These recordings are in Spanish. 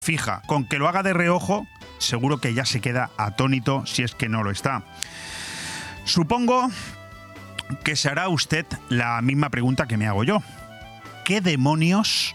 fija. Con que lo haga de reojo, seguro que ya se queda atónito si es que no lo está. Supongo que se hará usted la misma pregunta que me hago yo. ¿Qué demonios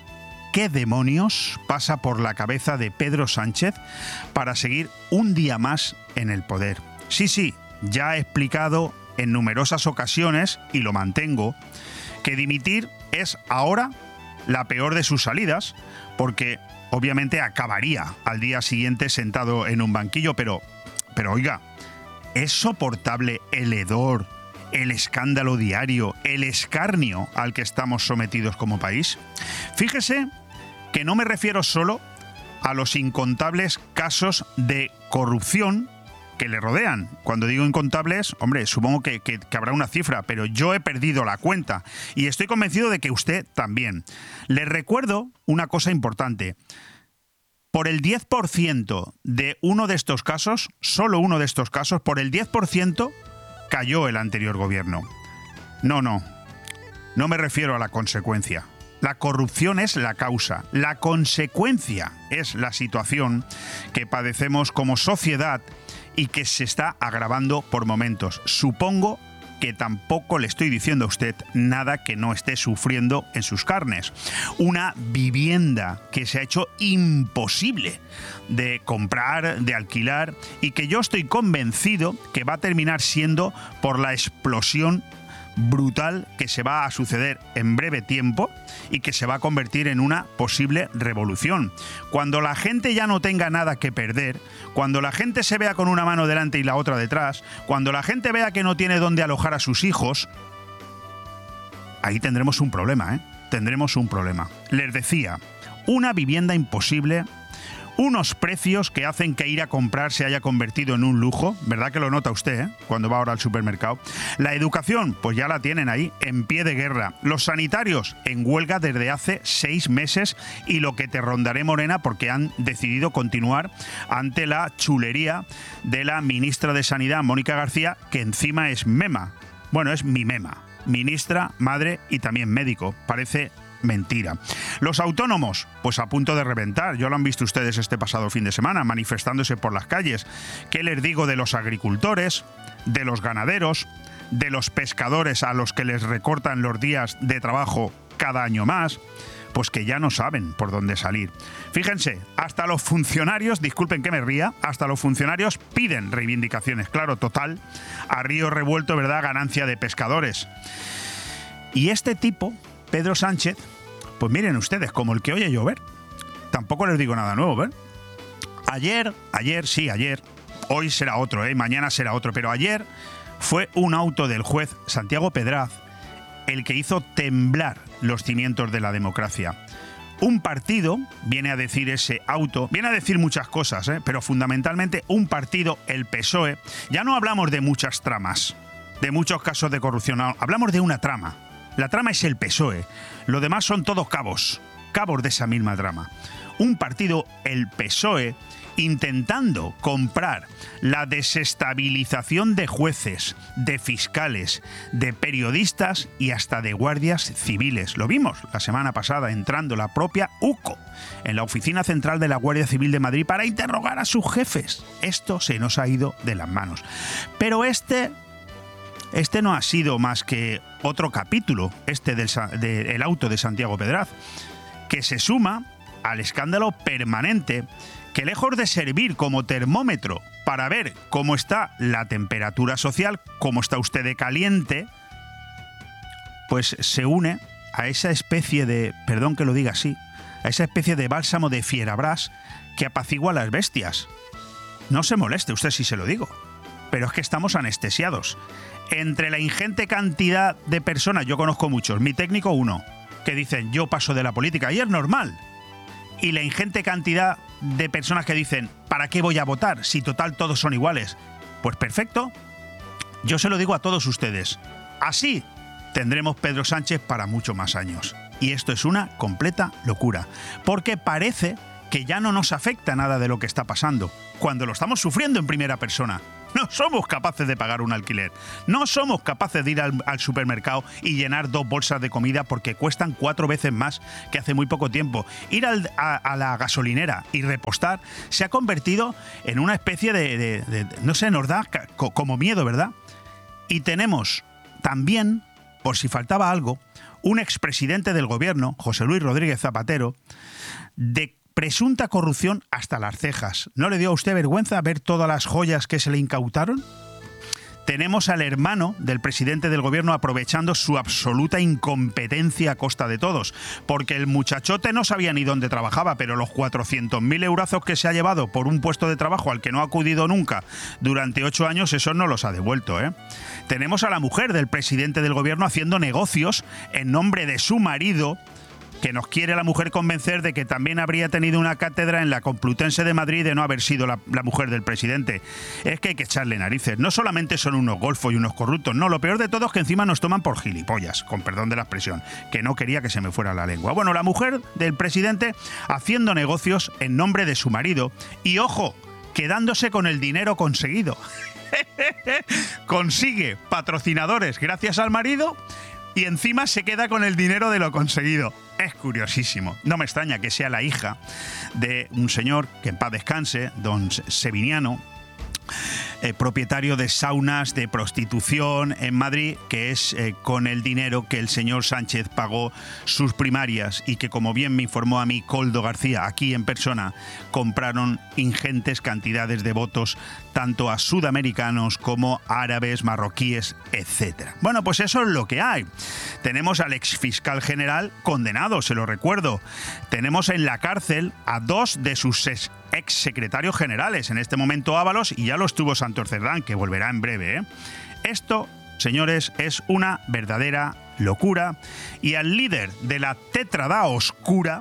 pasa por la cabeza de Pedro Sánchez para seguir un día más en el poder? Sí, ya he explicado en numerosas ocasiones, y lo mantengo, que dimitir es ahora la peor de sus salidas, porque obviamente acabaría al día siguiente sentado en un banquillo, pero oiga, ¿es soportable el hedor, el escándalo diario, el escarnio al que estamos sometidos como país? Fíjese que no me refiero solo a los incontables casos de corrupción que le rodean. Cuando digo incontables, hombre, supongo que habrá una cifra, pero yo he perdido la cuenta y estoy convencido de que usted también. Le recuerdo una cosa importante. Por el 10% de uno de estos casos, solo uno de estos casos, por el 10% cayó el anterior gobierno. No me refiero a la consecuencia. La corrupción es la causa, la consecuencia es la situación que padecemos como sociedad y que se está agravando por momentos. Supongo que tampoco le estoy diciendo a usted nada que no esté sufriendo en sus carnes. Una vivienda que se ha hecho imposible de comprar, de alquilar, y que yo estoy convencido que va a terminar siendo por la explosión brutal que se va a suceder en breve tiempo y que se va a convertir en una posible revolución. Cuando la gente ya no tenga nada que perder, cuando la gente se vea con una mano delante y la otra detrás, cuando la gente vea que no tiene dónde alojar a sus hijos, ahí tendremos un problema, Tendremos un problema. Les decía, una vivienda imposible, unos precios que hacen que ir a comprar se haya convertido en un lujo, ¿verdad que lo nota usted, cuando va ahora al supermercado? La educación, pues ya la tienen ahí, en pie de guerra. Los sanitarios, en huelga desde hace 6 meses, y lo que te rondaré, Morena, porque han decidido continuar ante la chulería de la ministra de Sanidad, Mónica García, que encima es mema. Bueno, es mi mema. Ministra, madre y también médico. Parece mentira. Los autónomos, pues a punto de reventar. Ya lo han visto ustedes este pasado fin de semana, manifestándose por las calles. ¿Qué les digo de los agricultores, de los ganaderos, de los pescadores a los que les recortan los días de trabajo cada año más? Pues que ya no saben por dónde salir. Fíjense, hasta los funcionarios, disculpen que me ría, hasta los funcionarios piden reivindicaciones. Claro, total, a río revuelto, ¿verdad? Ganancia de pescadores. Y este tipo, Pedro Sánchez, pues miren ustedes, como el que oye llover. Tampoco les digo nada nuevo, ¿ver? Ayer, hoy será otro, mañana será otro, pero ayer fue un auto del juez Santiago Pedraz el que hizo temblar los cimientos de la democracia. Un partido, viene a decir ese auto, viene a decir muchas cosas, pero fundamentalmente un partido, el PSOE, ya no hablamos de muchas tramas, de muchos casos de corrupción, no, hablamos de una trama. La trama es el PSOE, lo demás son todos cabos de esa misma trama. Un partido, el PSOE, intentando comprar la desestabilización de jueces, de fiscales, de periodistas y hasta de guardias civiles. Lo vimos la semana pasada entrando la propia UCO en la Oficina Central de la Guardia Civil de Madrid para interrogar a sus jefes. Esto se nos ha ido de las manos. Pero este no ha sido más que otro capítulo, del auto de Santiago Pedraz, que se suma al escándalo permanente que, lejos de servir como termómetro para ver cómo está la temperatura social, cómo está usted de caliente, pues se une a esa especie de, perdón que lo diga así, a esa especie de bálsamo de fierabrás que apacigua a las bestias. No se moleste usted si se lo digo, pero es que estamos anestesiados. Entre la ingente cantidad de personas, yo conozco muchos, mi técnico uno, que dicen yo paso de la política y es normal. Y la ingente cantidad de personas que dicen ¿para qué voy a votar si total todos son iguales? Pues perfecto. Yo se lo digo a todos ustedes. Así tendremos Pedro Sánchez para muchos más años. Y esto es una completa locura. Porque parece que ya no nos afecta nada de lo que está pasando, cuando lo estamos sufriendo en primera persona. No somos capaces de pagar un alquiler. No somos capaces de ir al supermercado y llenar 2 bolsas de comida porque cuestan 4 veces más que hace muy poco tiempo. Ir a la gasolinera y repostar se ha convertido en una especie de no sé, nos da como miedo, ¿verdad? Y tenemos también, por si faltaba algo, un expresidente del gobierno, José Luis Rodríguez Zapatero, de presunta corrupción hasta las cejas. ¿No le dio a usted vergüenza ver todas las joyas que se le incautaron? Tenemos al hermano del presidente del gobierno aprovechando su absoluta incompetencia a costa de todos, porque el muchachote no sabía ni dónde trabajaba, pero los 400.000 eurazos que se ha llevado por un puesto de trabajo al que no ha acudido nunca durante 8 años, eso no los ha devuelto, ¿eh? Tenemos a la mujer del presidente del gobierno haciendo negocios en nombre de su marido, que nos quiere la mujer convencer de que también habría tenido una cátedra en la Complutense de Madrid de no haber sido la mujer del presidente. Es que hay que echarle narices. No solamente son unos golfos y unos corruptos, no, lo peor de todo es que encima nos toman por gilipollas, con perdón de la expresión, que no quería que se me fuera la lengua. Bueno, la mujer del presidente haciendo negocios en nombre de su marido y, ojo, quedándose con el dinero conseguido. Consigue patrocinadores gracias al marido y encima se queda con el dinero de lo conseguido. Es curiosísimo. No me extraña que sea la hija de un señor, que en paz descanse, don Seviniano, propietario de saunas de prostitución en Madrid, que es con el dinero que el señor Sánchez pagó sus primarias y que, como bien me informó a mí Koldo García, aquí en persona, compraron ingentes cantidades de votos tanto a sudamericanos como árabes, marroquíes, etc. Bueno, pues eso es lo que hay. Tenemos al exfiscal general condenado, se lo recuerdo. Tenemos en la cárcel a 2 de sus exsecretarios generales, en este momento Ábalos, y ya lo estuvo Santos Cerdán, que volverá en breve, ¿eh? Esto, señores, es una verdadera locura, y al líder de la tétrada oscura,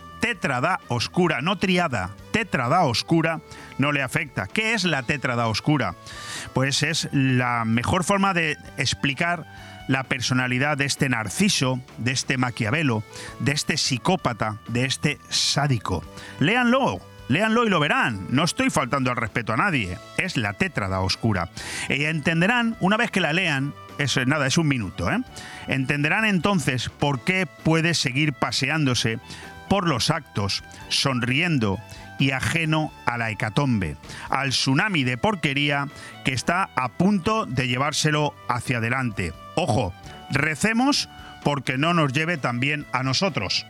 no triada, tétrada oscura, no le afecta. ¿Qué es la tétrada oscura? Pues es la mejor forma de explicar la personalidad de este Narciso, de este Maquiavelo, de este psicópata, de este sádico. Léanlo y lo verán. No estoy faltando al respeto a nadie. Es la tétrada oscura. Y entenderán, una vez que la lean, es un minuto, ¿eh? Entenderán entonces por qué puede seguir paseándose por los actos, sonriendo y ajeno a la hecatombe, al tsunami de porquería que está a punto de llevárselo hacia adelante. Ojo, recemos porque no nos lleve también a nosotros.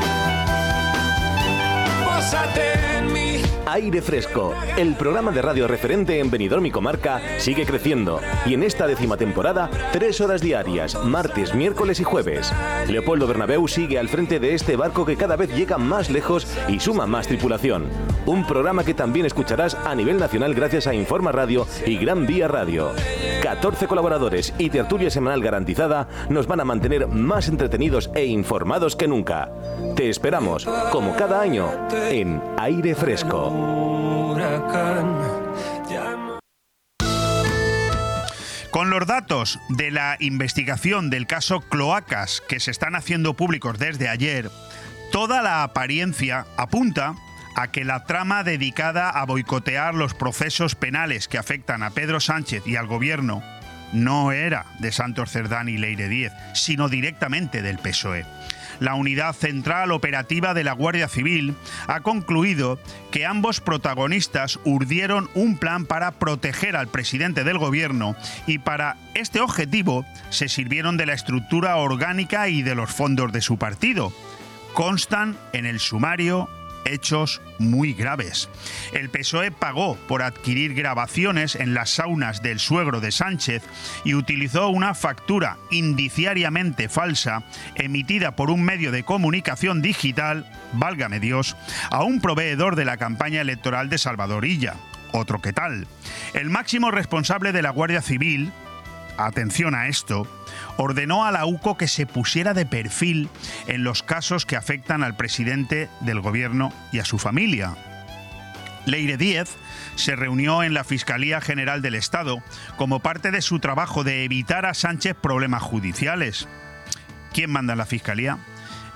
Aire Fresco, el programa de radio referente en Benidorm y comarca, sigue creciendo y en esta 10ª temporada 3 horas diarias, martes, miércoles y jueves. Leopoldo Bernabéu sigue al frente de este barco que cada vez llega más lejos y suma más tripulación. Un programa que también escucharás a nivel nacional gracias a Informa Radio y Gran Vía Radio. 14 colaboradores y tertulia semanal garantizada nos van a mantener más entretenidos e informados que nunca. Te esperamos, como cada año, en Aire Fresco. Con los datos de la investigación del caso Cloacas que se están haciendo públicos desde ayer, toda la apariencia apunta a que la trama dedicada a boicotear los procesos penales que afectan a Pedro Sánchez y al gobierno no era de Santos Cerdán y Leire Díez, sino directamente del PSOE. La Unidad Central Operativa de la Guardia Civil ha concluido que ambos protagonistas urdieron un plan para proteger al presidente del gobierno y para este objetivo se sirvieron de la estructura orgánica y de los fondos de su partido. Constan en el sumario hechos muy graves. El PSOE pagó por adquirir grabaciones en las saunas del suegro de Sánchez y utilizó una factura indiciariamente falsa emitida por un medio de comunicación digital, válgame Dios, a un proveedor de la campaña electoral de Salvador Illa. Otro que tal. El máximo responsable de la Guardia Civil, atención a esto, ordenó a la UCO que se pusiera de perfil en los casos que afectan al presidente del gobierno y a su familia. Leire Díez se reunió en la Fiscalía General del Estado como parte de su trabajo de evitar a Sánchez problemas judiciales. ¿Quién manda en la Fiscalía?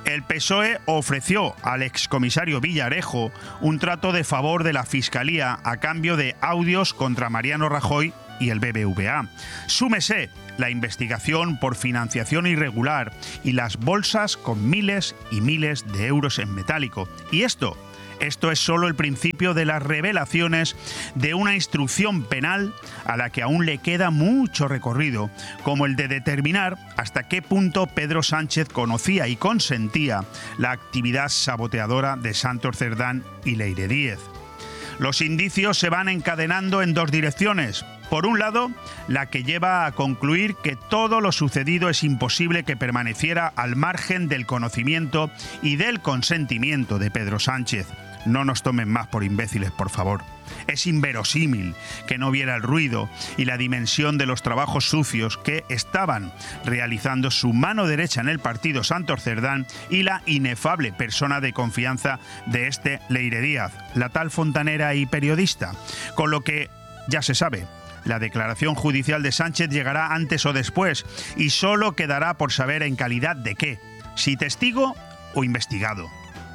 El PSOE ofreció al excomisario Villarejo un trato de favor de la Fiscalía a cambio de audios contra Mariano Rajoy y el BBVA. Súmese la investigación por financiación irregular y las bolsas con miles y miles de euros en metálico. Y esto es solo el principio de las revelaciones de una instrucción penal a la que aún le queda mucho recorrido, como el de determinar hasta qué punto Pedro Sánchez conocía y consentía la actividad saboteadora de Santos Cerdán y Leire Díez. Los indicios se van encadenando en dos direcciones. Por un lado, la que lleva a concluir que todo lo sucedido es imposible que permaneciera al margen del conocimiento y del consentimiento de Pedro Sánchez. No nos tomen más por imbéciles, por favor. Es inverosímil que no viera el ruido y la dimensión de los trabajos sucios que estaban realizando su mano derecha en el partido Santos Cerdán y la inefable persona de confianza de este Leire Díaz, la tal fontanera y periodista. Con lo que ya se sabe, la declaración judicial de Sánchez llegará antes o después y solo quedará por saber en calidad de qué, si testigo o investigado.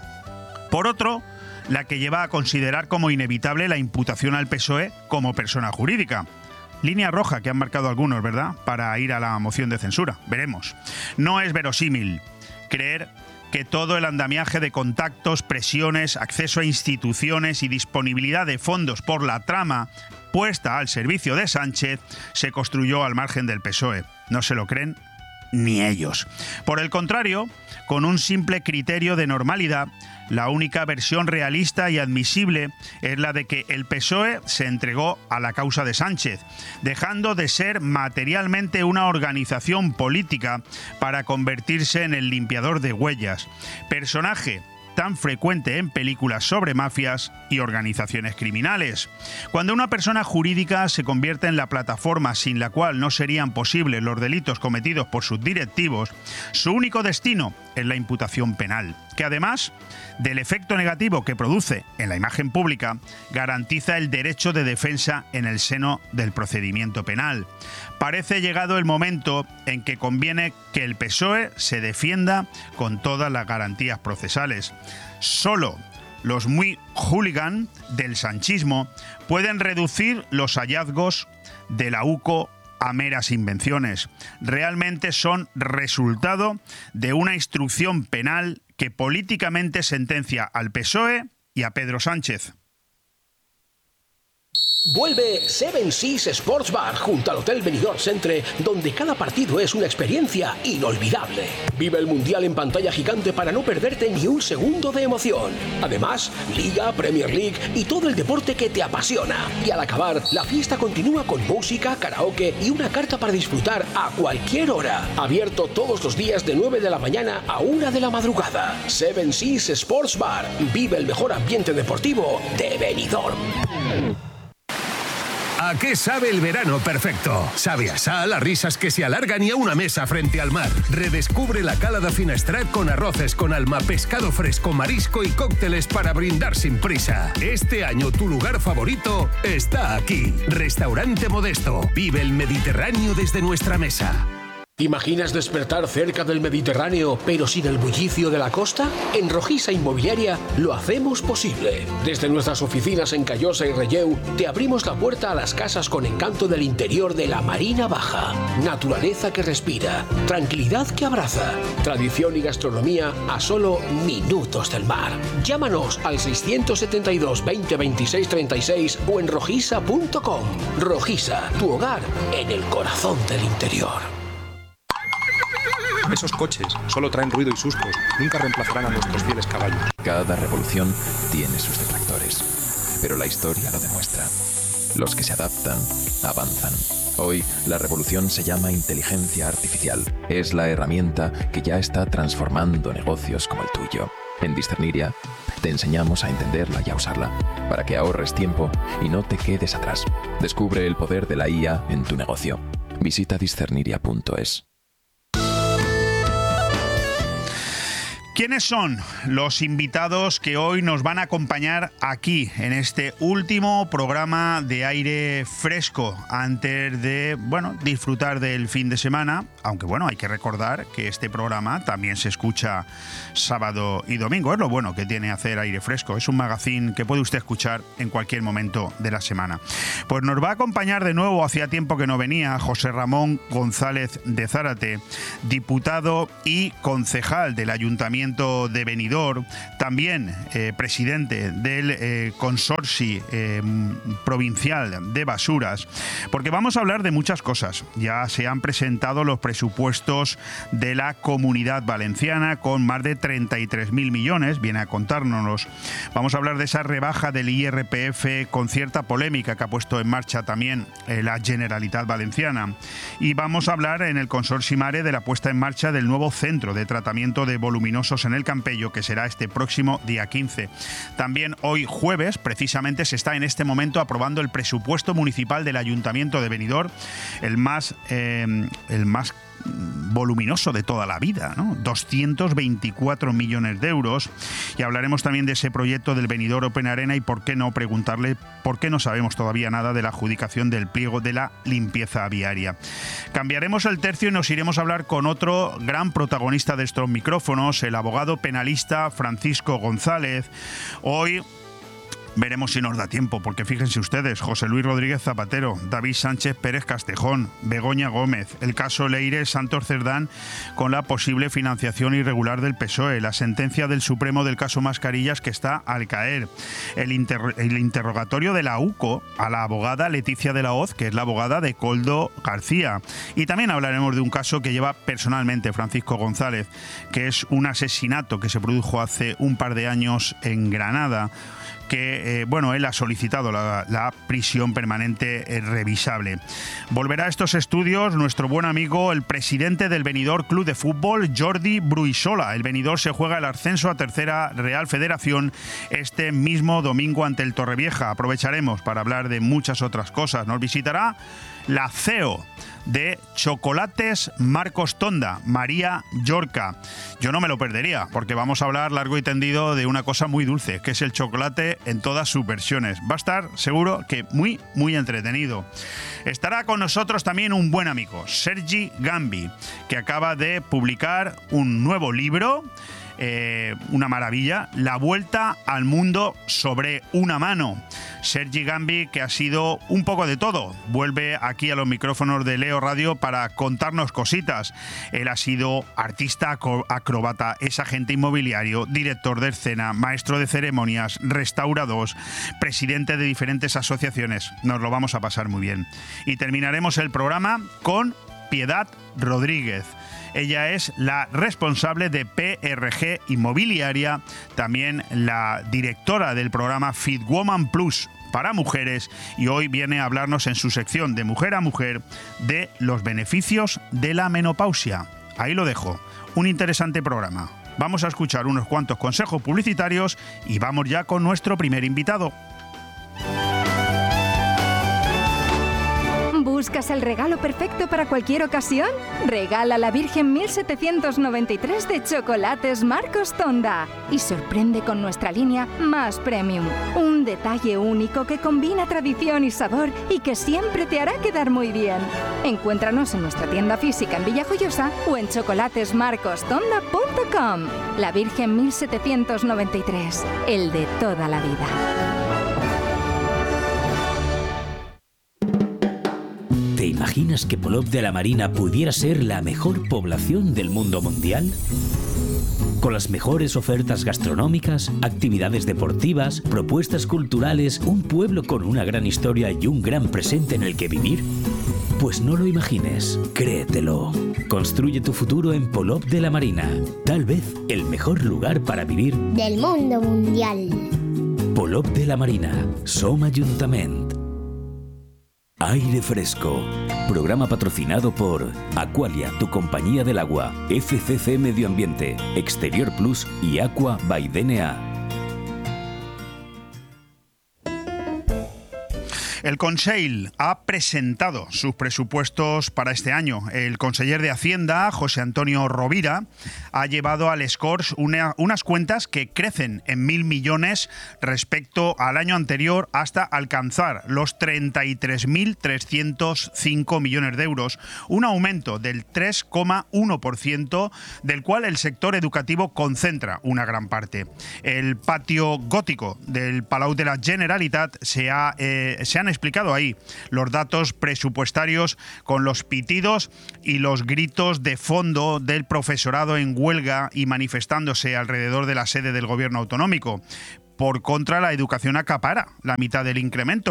Por otro, la que lleva a considerar como inevitable la imputación al PSOE como persona jurídica. Línea roja que han marcado algunos, ¿verdad?, para ir a la moción de censura. Veremos. No es verosímil creer que todo el andamiaje de contactos, presiones, acceso a instituciones y disponibilidad de fondos por la trama puesta al servicio de Sánchez se construyó al margen del PSOE. No se lo creen ni ellos. Por el contrario, con un simple criterio de normalidad, la única versión realista y admisible es la de que el PSOE se entregó a la causa de Sánchez, dejando de ser materialmente una organización política para convertirse en el limpiador de huellas, personaje tan frecuente en películas sobre mafias y organizaciones criminales. Cuando una persona jurídica se convierte en la plataforma sin la cual no serían posibles los delitos cometidos por sus directivos, su único destino es la imputación penal, que además del efecto negativo que produce en la imagen pública, garantiza el derecho de defensa en el seno del procedimiento penal. Parece llegado el momento en que conviene que el PSOE se defienda con todas las garantías procesales. Solo los muy hooligan del sanchismo pueden reducir los hallazgos de la UCO a meras invenciones. Realmente son resultado de una instrucción penal que políticamente sentencia al PSOE y a Pedro Sánchez. Vuelve Seven Seas Sports Bar junto al Hotel Benidorm Centre, donde cada partido es una experiencia inolvidable. Vive el Mundial en pantalla gigante para no perderte ni un segundo de emoción. Además, Liga, Premier League y todo el deporte que te apasiona. Y al acabar, la fiesta continúa con música, karaoke y una carta para disfrutar a cualquier hora. Abierto todos los días de 9 de la mañana a 1 de la madrugada. Seven Seas Sports Bar. Vive el mejor ambiente deportivo de Benidorm. ¿A qué sabe el verano perfecto? Sabe a sal, a risas que se alargan y a una mesa frente al mar. Redescubre la Cala da Finestrat con arroces con alma, pescado fresco, marisco y cócteles para brindar sin prisa. Este año tu lugar favorito está aquí. Restaurante Modesto. Vive el Mediterráneo desde nuestra mesa. ¿Imaginas despertar cerca del Mediterráneo, pero sin el bullicio de la costa? En Rojisa Inmobiliaria lo hacemos posible. Desde nuestras oficinas en Callosa y Relleu, te abrimos la puerta a las casas con encanto del interior de la Marina Baja. Naturaleza que respira, tranquilidad que abraza, tradición y gastronomía a solo minutos del mar. Llámanos al 672 20 26 36 o en rojisa.com. Rojisa, tu hogar en el corazón del interior. Esos coches solo traen ruido y sustos, nunca reemplazarán a nuestros fieles caballos. Cada revolución tiene sus detractores, pero la historia lo demuestra. Los que se adaptan, avanzan. Hoy, la revolución se llama inteligencia artificial. Es la herramienta que ya está transformando negocios como el tuyo. En Discerniria, te enseñamos a entenderla y a usarla, para que ahorres tiempo y no te quedes atrás. Descubre el poder de la IA en tu negocio. Visita discerniria.es. ¿Quiénes son los invitados que hoy nos van a acompañar aquí en este último programa de Aire Fresco antes de, disfrutar del fin de semana? Aunque hay que recordar que este programa también se escucha sábado y domingo. Es lo bueno que tiene hacer Aire Fresco. Es un magazine que puede usted escuchar en cualquier momento de la semana. Pues nos va a acompañar de nuevo, hacía tiempo que no venía, José Ramón González de Zárate, diputado y concejal del Ayuntamiento de Benidorm, también presidente del Consorci Provincial de Basuras, porque vamos a hablar de muchas cosas. Ya se han presentado los presupuestos de la Comunidad Valenciana con más de 33.000 millones, viene a contárnoslos. Vamos a hablar de esa rebaja del IRPF con cierta polémica que ha puesto en marcha también la Generalitat Valenciana. Y vamos a hablar en el Consorci Mare de la puesta en marcha del nuevo centro de tratamiento de voluminosos en el Campello, que será este próximo día 15. También hoy jueves, precisamente, se está en este momento aprobando el presupuesto municipal del Ayuntamiento de Benidorm, el más voluminoso de toda la vida, ¿no? 224 millones de euros. Y hablaremos también de ese proyecto del Benidorm Open Arena y por qué no preguntarle por qué no sabemos todavía nada de la adjudicación del pliego de la limpieza viaria. Cambiaremos el tercio y nos iremos a hablar con otro gran protagonista de estos micrófonos, el abogado penalista Francisco González. Hoy veremos si nos da tiempo, porque fíjense ustedes, José Luis Rodríguez Zapatero, David Sánchez Pérez Castejón, Begoña Gómez, el caso Leire Santos Cerdán con la posible financiación irregular del PSOE, la sentencia del Supremo del caso Mascarillas que está al caer, el interrogatorio de la UCO a la abogada Leticia de la Hoz, que es la abogada de Koldo García. Y también hablaremos de un caso que lleva personalmente Francisco González, que es un asesinato que se produjo hace un par de años en Granada, que él ha solicitado la prisión permanente revisable. Volverá a estos estudios nuestro buen amigo, el presidente del Benidorm Club de Fútbol, Jordi Bruisola. El Benidorm se juega el ascenso a Tercera Real Federación este mismo domingo ante el Torrevieja. Aprovecharemos para hablar de muchas otras cosas. Nos visitará la CEO de Chocolates Marcos Tonda, María Llorca. Yo no me lo perdería, porque vamos a hablar largo y tendido de una cosa muy dulce, que es el chocolate en todas sus versiones. Va a estar seguro que muy, muy entretenido. Estará con nosotros también un buen amigo, Sergi Gambi, que acaba de publicar un nuevo libro, una maravilla, La Vuelta al Mundo sobre una mano. Sergi Gambi, que ha sido un poco de todo, vuelve aquí a los micrófonos de Leo Radio para contarnos cositas. Él ha sido artista, acróbata, es agente inmobiliario, director de escena, maestro de ceremonias, restaurador, presidente de diferentes asociaciones. Nos lo vamos a pasar muy bien. Y terminaremos el programa con Piedad Rodríguez. Ella es la responsable de PRG Inmobiliaria, también la directora del programa Fit Woman Plus para mujeres, y hoy viene a hablarnos en su sección de Mujer a Mujer de los beneficios de la menopausia. Ahí lo dejo, un interesante programa. Vamos a escuchar unos cuantos consejos publicitarios y vamos ya con nuestro primer invitado. ¿Buscas el regalo perfecto para cualquier ocasión? Regala la Virgen 1793 de Chocolates Marcos Tonda y sorprende con nuestra línea Más Premium. Un detalle único que combina tradición y sabor y que siempre te hará quedar muy bien. Encuéntranos en nuestra tienda física en Villajoyosa o en chocolatesmarcostonda.com. La Virgen 1793, el de toda la vida. ¿Te imaginas que Polop de la Marina pudiera ser la mejor población del mundo mundial? Con las mejores ofertas gastronómicas, actividades deportivas, propuestas culturales, un pueblo con una gran historia y un gran presente en el que vivir. Pues no lo imagines, créetelo. Construye tu futuro en Polop de la Marina. Tal vez el mejor lugar para vivir del mundo mundial. Polop de la Marina, Som Ajuntament. Aire Fresco. Programa patrocinado por Aqualia, tu compañía del agua, FCC Medio Ambiente, Exterior Plus y Aqua by DNA. El Consell ha presentado sus presupuestos para este año. El conseller de Hacienda, José Antonio Rovira, ha llevado al Scores unas cuentas que crecen en 1.000 millones respecto al año anterior hasta alcanzar los 33.305 millones de euros, un aumento del 3,1%, del cual el sector educativo concentra una gran parte. El patio gótico del Palau de la Generalitat se han explicado ahí los datos presupuestarios con los pitidos y los gritos de fondo del profesorado en huelga y manifestándose alrededor de la sede del gobierno autonómico. Por contra, la educación acapara la mitad del incremento,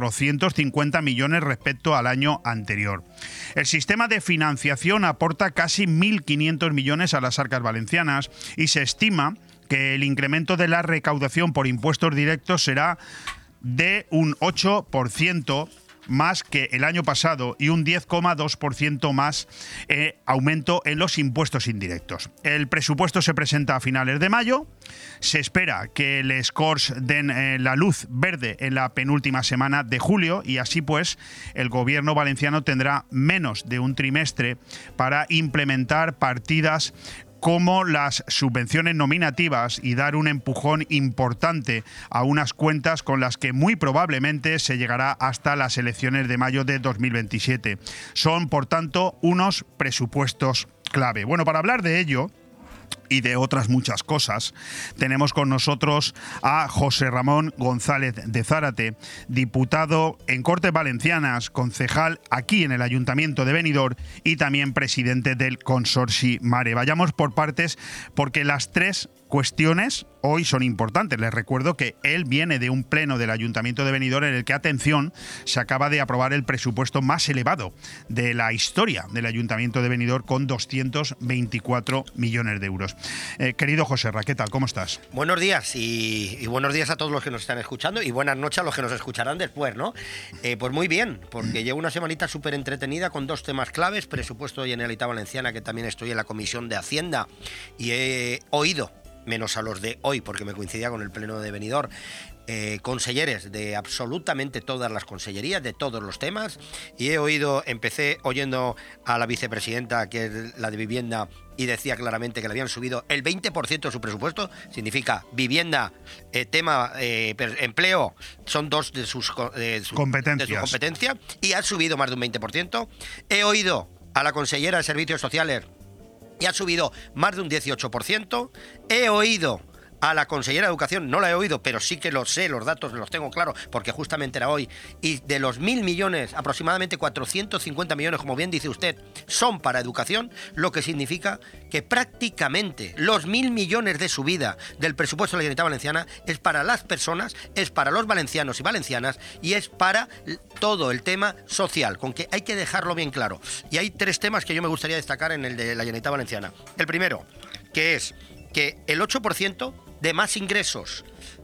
450 millones respecto al año anterior. El sistema de financiación aporta casi 1.500 millones a las arcas valencianas y se estima que el incremento de la recaudación por impuestos directos será de un 8% más que el año pasado y un 10,2% más aumento en los impuestos indirectos. El presupuesto se presenta a finales de mayo. Se espera que les Corts den la luz verde en la penúltima semana de julio y así pues el gobierno valenciano tendrá menos de un trimestre para implementar partidas como las subvenciones nominativas y dar un empujón importante a unas cuentas con las que muy probablemente se llegará hasta las elecciones de mayo de 2027. Son, por tanto, unos presupuestos clave. Bueno, para hablar de ello y de otras muchas cosas, tenemos con nosotros a José Ramón González de Zárate, diputado en Cortes Valencianas, concejal aquí en el Ayuntamiento de Benidorm y también presidente del Consorci Mare. Vayamos por partes porque las tres cuestiones hoy son importantes. Les recuerdo que él viene de un pleno del Ayuntamiento de Benidorm en el que, atención, se acaba de aprobar el presupuesto más elevado de la historia del Ayuntamiento de Benidorm con 224 millones de euros. Querido José Ra, ¿qué tal? ¿Cómo estás? Buenos días y buenos días a todos los que nos están escuchando y buenas noches a los que nos escucharán después, ¿no? Pues muy bien, porque llevo una semanita súper entretenida con dos temas claves: presupuesto de Generalitat Valenciana, que también estoy en la Comisión de Hacienda y he oído, menos a los de hoy porque me coincidía con el pleno de Benidorm, conselleres de absolutamente todas las consellerías, de todos los temas, y empecé oyendo a la vicepresidenta, que es la de Vivienda, y decía claramente que le habían subido el 20% de su presupuesto. Significa vivienda, empleo, son dos de sus competencias, y ha subido más de un 20%. He oído a la consellera de Servicios Sociales y ha subido más de un 18%. He oído a la consellera de Educación, no la he oído, pero sí que lo sé, los datos los tengo claros, porque justamente era hoy, y de los 1.000 millones, aproximadamente 450 millones, como bien dice usted, son para educación, lo que significa que prácticamente los 1.000 millones de subida del presupuesto de la Generalitat Valenciana es para las personas, es para los valencianos y valencianas, y es para todo el tema social, con que hay que dejarlo bien claro. Y hay tres temas que yo me gustaría destacar en el de la Generalitat Valenciana. El primero, que es que el 8% de más ingresos.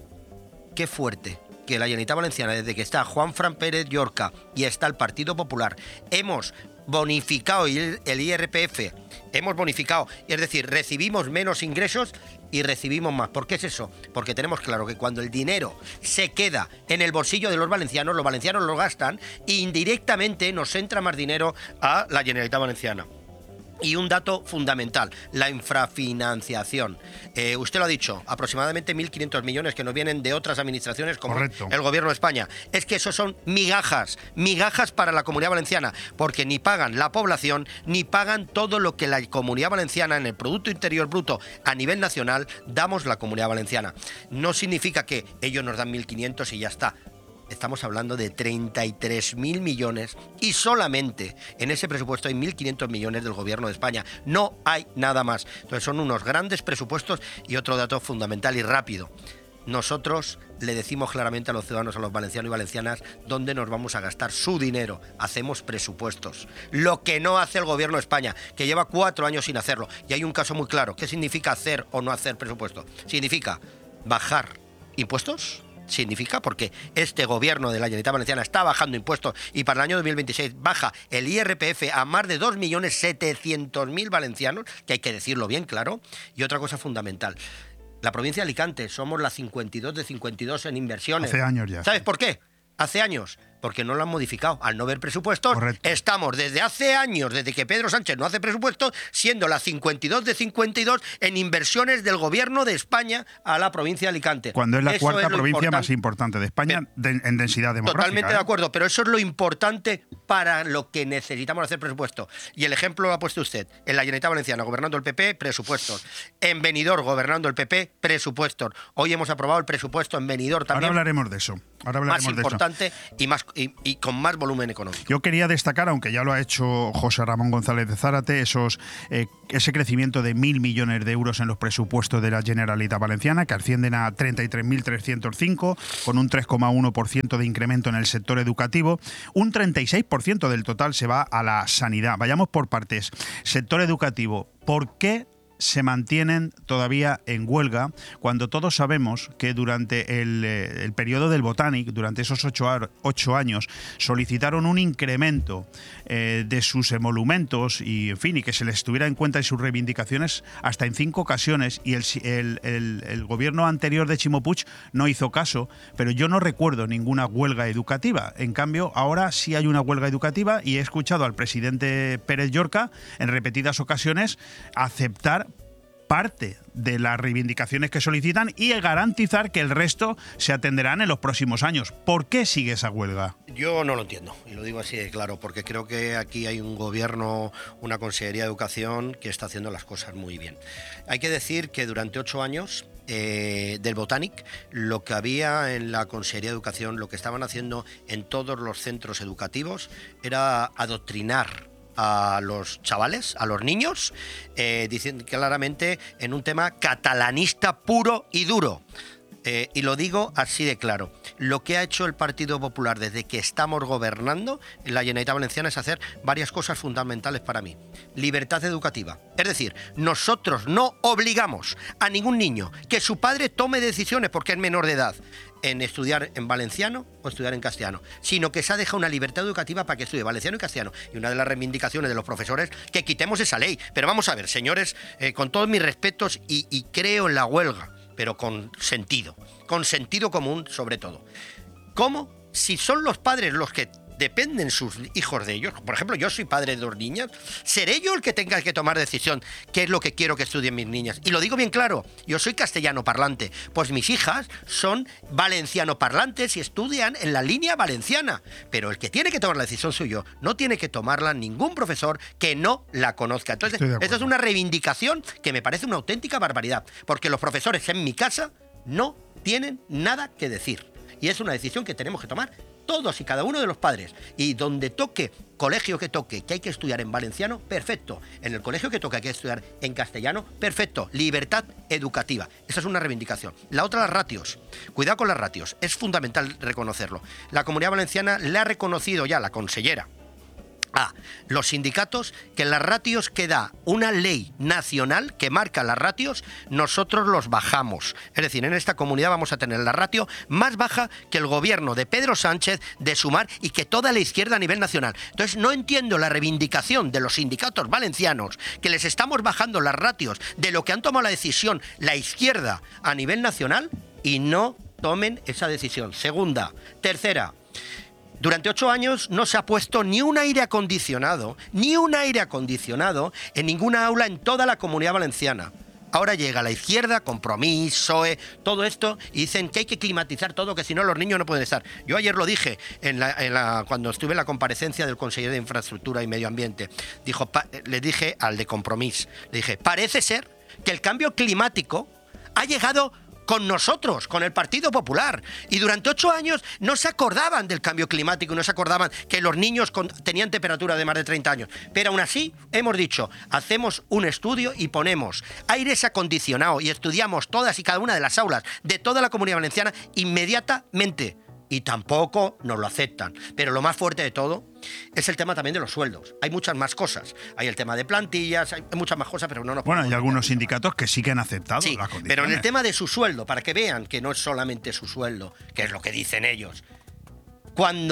Qué fuerte que la Generalitat Valenciana, desde que está Juanfran Pérez Llorca y está el Partido Popular, hemos bonificado el IRPF, hemos bonificado, es decir, recibimos menos ingresos y recibimos más. ¿Por qué es eso? Porque tenemos claro que cuando el dinero se queda en el bolsillo de los valencianos lo gastan e indirectamente nos entra más dinero a la Generalitat Valenciana. Y un dato fundamental, la infrafinanciación. Usted lo ha dicho, aproximadamente 1.500 millones que nos vienen de otras administraciones como Correcto. El Gobierno de España. Es que eso son migajas para la Comunidad Valenciana, porque ni pagan la población, ni pagan todo lo que la Comunidad Valenciana en el Producto Interior Bruto a nivel nacional damos la Comunidad Valenciana. No significa que ellos nos dan 1.500 y ya está. Estamos hablando de 33.000 millones y solamente en ese presupuesto hay 1.500 millones del Gobierno de España. No hay nada más. Entonces son unos grandes presupuestos. Y otro dato fundamental y rápido. Nosotros le decimos claramente a los ciudadanos, a los valencianos y valencianas, dónde nos vamos a gastar su dinero. Hacemos presupuestos. Lo que no hace el Gobierno de España, que lleva 4 años sin hacerlo. Y hay un caso muy claro. ¿Qué significa hacer o no hacer presupuesto? Significa bajar impuestos. Significa, porque este gobierno de la Generalitat Valenciana está bajando impuestos y para el año 2026 baja el IRPF a más de 2.700.000 valencianos, que hay que decirlo bien claro. Y otra cosa fundamental, la provincia de Alicante somos la 52 de 52 en inversiones. Hace años ya. ¿Sabes por qué? Hace años, porque no lo han modificado. Al no haber presupuestos, estamos desde hace años, desde que Pedro Sánchez no hace presupuestos, siendo la 52 de 52 en inversiones del gobierno de España a la provincia de Alicante. Cuando es la cuarta provincia más importante de España en densidad demográfica. Totalmente de acuerdo, pero eso es lo importante para lo que necesitamos hacer presupuesto. Y el ejemplo lo ha puesto usted. En la Generalitat Valenciana, gobernando el PP, presupuestos. En Benidorm, gobernando el PP, presupuestos. Hoy hemos aprobado el presupuesto en Benidorm también. Ahora hablaremos de eso. Más importante y con más volumen económico. Yo quería destacar, aunque ya lo ha hecho José Ramón González de Zárate, ese crecimiento de 1.000 millones de euros en los presupuestos de la Generalitat Valenciana, que ascienden a 33.305, con un 3,1% de incremento en el sector educativo. Un 36% del total se va a la sanidad. Vayamos por partes. Sector educativo, ¿por qué se mantienen todavía en huelga cuando todos sabemos que durante el periodo del Botanic, durante esos 8 años, solicitaron un incremento de sus emolumentos y, en fin, y que se les tuviera en cuenta en sus reivindicaciones hasta en 5 ocasiones, y el gobierno anterior de Ximo Puig no hizo caso, pero yo no recuerdo ninguna huelga educativa. En cambio, ahora sí hay una huelga educativa y he escuchado al presidente Pérez Llorca en repetidas ocasiones aceptar parte de las reivindicaciones que solicitan y garantizar que el resto se atenderán en los próximos años. ¿Por qué sigue esa huelga? Yo no lo entiendo, y lo digo así de claro, porque creo que aquí hay un gobierno, una Consellería de Educación que está haciendo las cosas muy bien. Hay que decir que durante 8 años del Botanic, lo que había en la Consellería de Educación, lo que estaban haciendo en todos los centros educativos, era adoctrinar a los chavales, a los niños, diciendo claramente en un tema catalanista puro y duro. Y lo digo así de claro. Lo que ha hecho el Partido Popular desde que estamos gobernando en la Generalitat Valenciana es hacer varias cosas fundamentales para mí. Libertad educativa. Es decir, nosotros no obligamos a ningún niño que su padre tome decisiones porque es menor de edad en estudiar en valenciano o estudiar en castellano, sino que se ha dejado una libertad educativa para que estudie valenciano y castellano. Y una de las reivindicaciones de los profesores que quitemos esa ley. Pero vamos a ver, señores, con todos mis respetos y creo en la huelga, pero con sentido común sobre todo. ¿Cómo? Si son los padres los que dependen sus hijos de ellos, por ejemplo, yo soy padre de 2 niñas, seré yo el que tenga que tomar decisión qué es lo que quiero que estudien mis niñas. Y lo digo bien claro, yo soy castellano parlante, pues mis hijas son valenciano parlantes y estudian en la línea valenciana, pero el que tiene que tomar la decisión soy yo, no tiene que tomarla ningún profesor que no la conozca. Entonces, esta es una reivindicación que me parece una auténtica barbaridad, porque los profesores en mi casa no tienen nada que decir. Y es una decisión que tenemos que tomar todos y cada uno de los padres. Y donde toque, colegio que toque, que hay que estudiar en valenciano, perfecto. En el colegio que toque, hay que estudiar en castellano, perfecto. Libertad educativa. Esa es una reivindicación. La otra, las ratios. Cuidado con las ratios. Es fundamental reconocerlo. La Comunidad Valenciana le ha reconocido ya, la consellera, a los sindicatos, que las ratios que da una ley nacional que marca las ratios, nosotros los bajamos. Es decir, en esta comunidad vamos a tener la ratio más baja que el gobierno de Pedro Sánchez, de Sumar y que toda la izquierda a nivel nacional. Entonces no entiendo la reivindicación de los sindicatos valencianos, que les estamos bajando las ratios de lo que han tomado la decisión la izquierda a nivel nacional, y no tomen esa decisión. Segunda. Tercera. Durante 8 años no se ha puesto ni un aire acondicionado en ninguna aula en toda la Comunidad Valenciana. Ahora llega la izquierda, Compromís, PSOE, todo esto, y dicen que hay que climatizar todo, que si no los niños no pueden estar. Yo ayer lo dije cuando estuve en la comparecencia del consejero de Infraestructura y Medio Ambiente. Le dije al de Compromís, le dije, parece ser que el cambio climático ha llegado con nosotros, con el Partido Popular. Y durante 8 años no se acordaban del cambio climático, no se acordaban que los niños tenían temperatura de más de 30 años. Pero aún así, hemos dicho, hacemos un estudio y ponemos aires acondicionados y estudiamos todas y cada una de las aulas de toda la Comunidad Valenciana inmediatamente. Y tampoco nos lo aceptan. Pero lo más fuerte de todo es el tema también de los sueldos. Hay muchas más cosas. Hay el tema de plantillas, hay muchas más cosas, pero no nos... Bueno, hay algunos sindicatos que sí que han aceptado las condiciones. Pero en el tema de su sueldo, para que vean que no es solamente su sueldo, que es lo que dicen ellos, cuando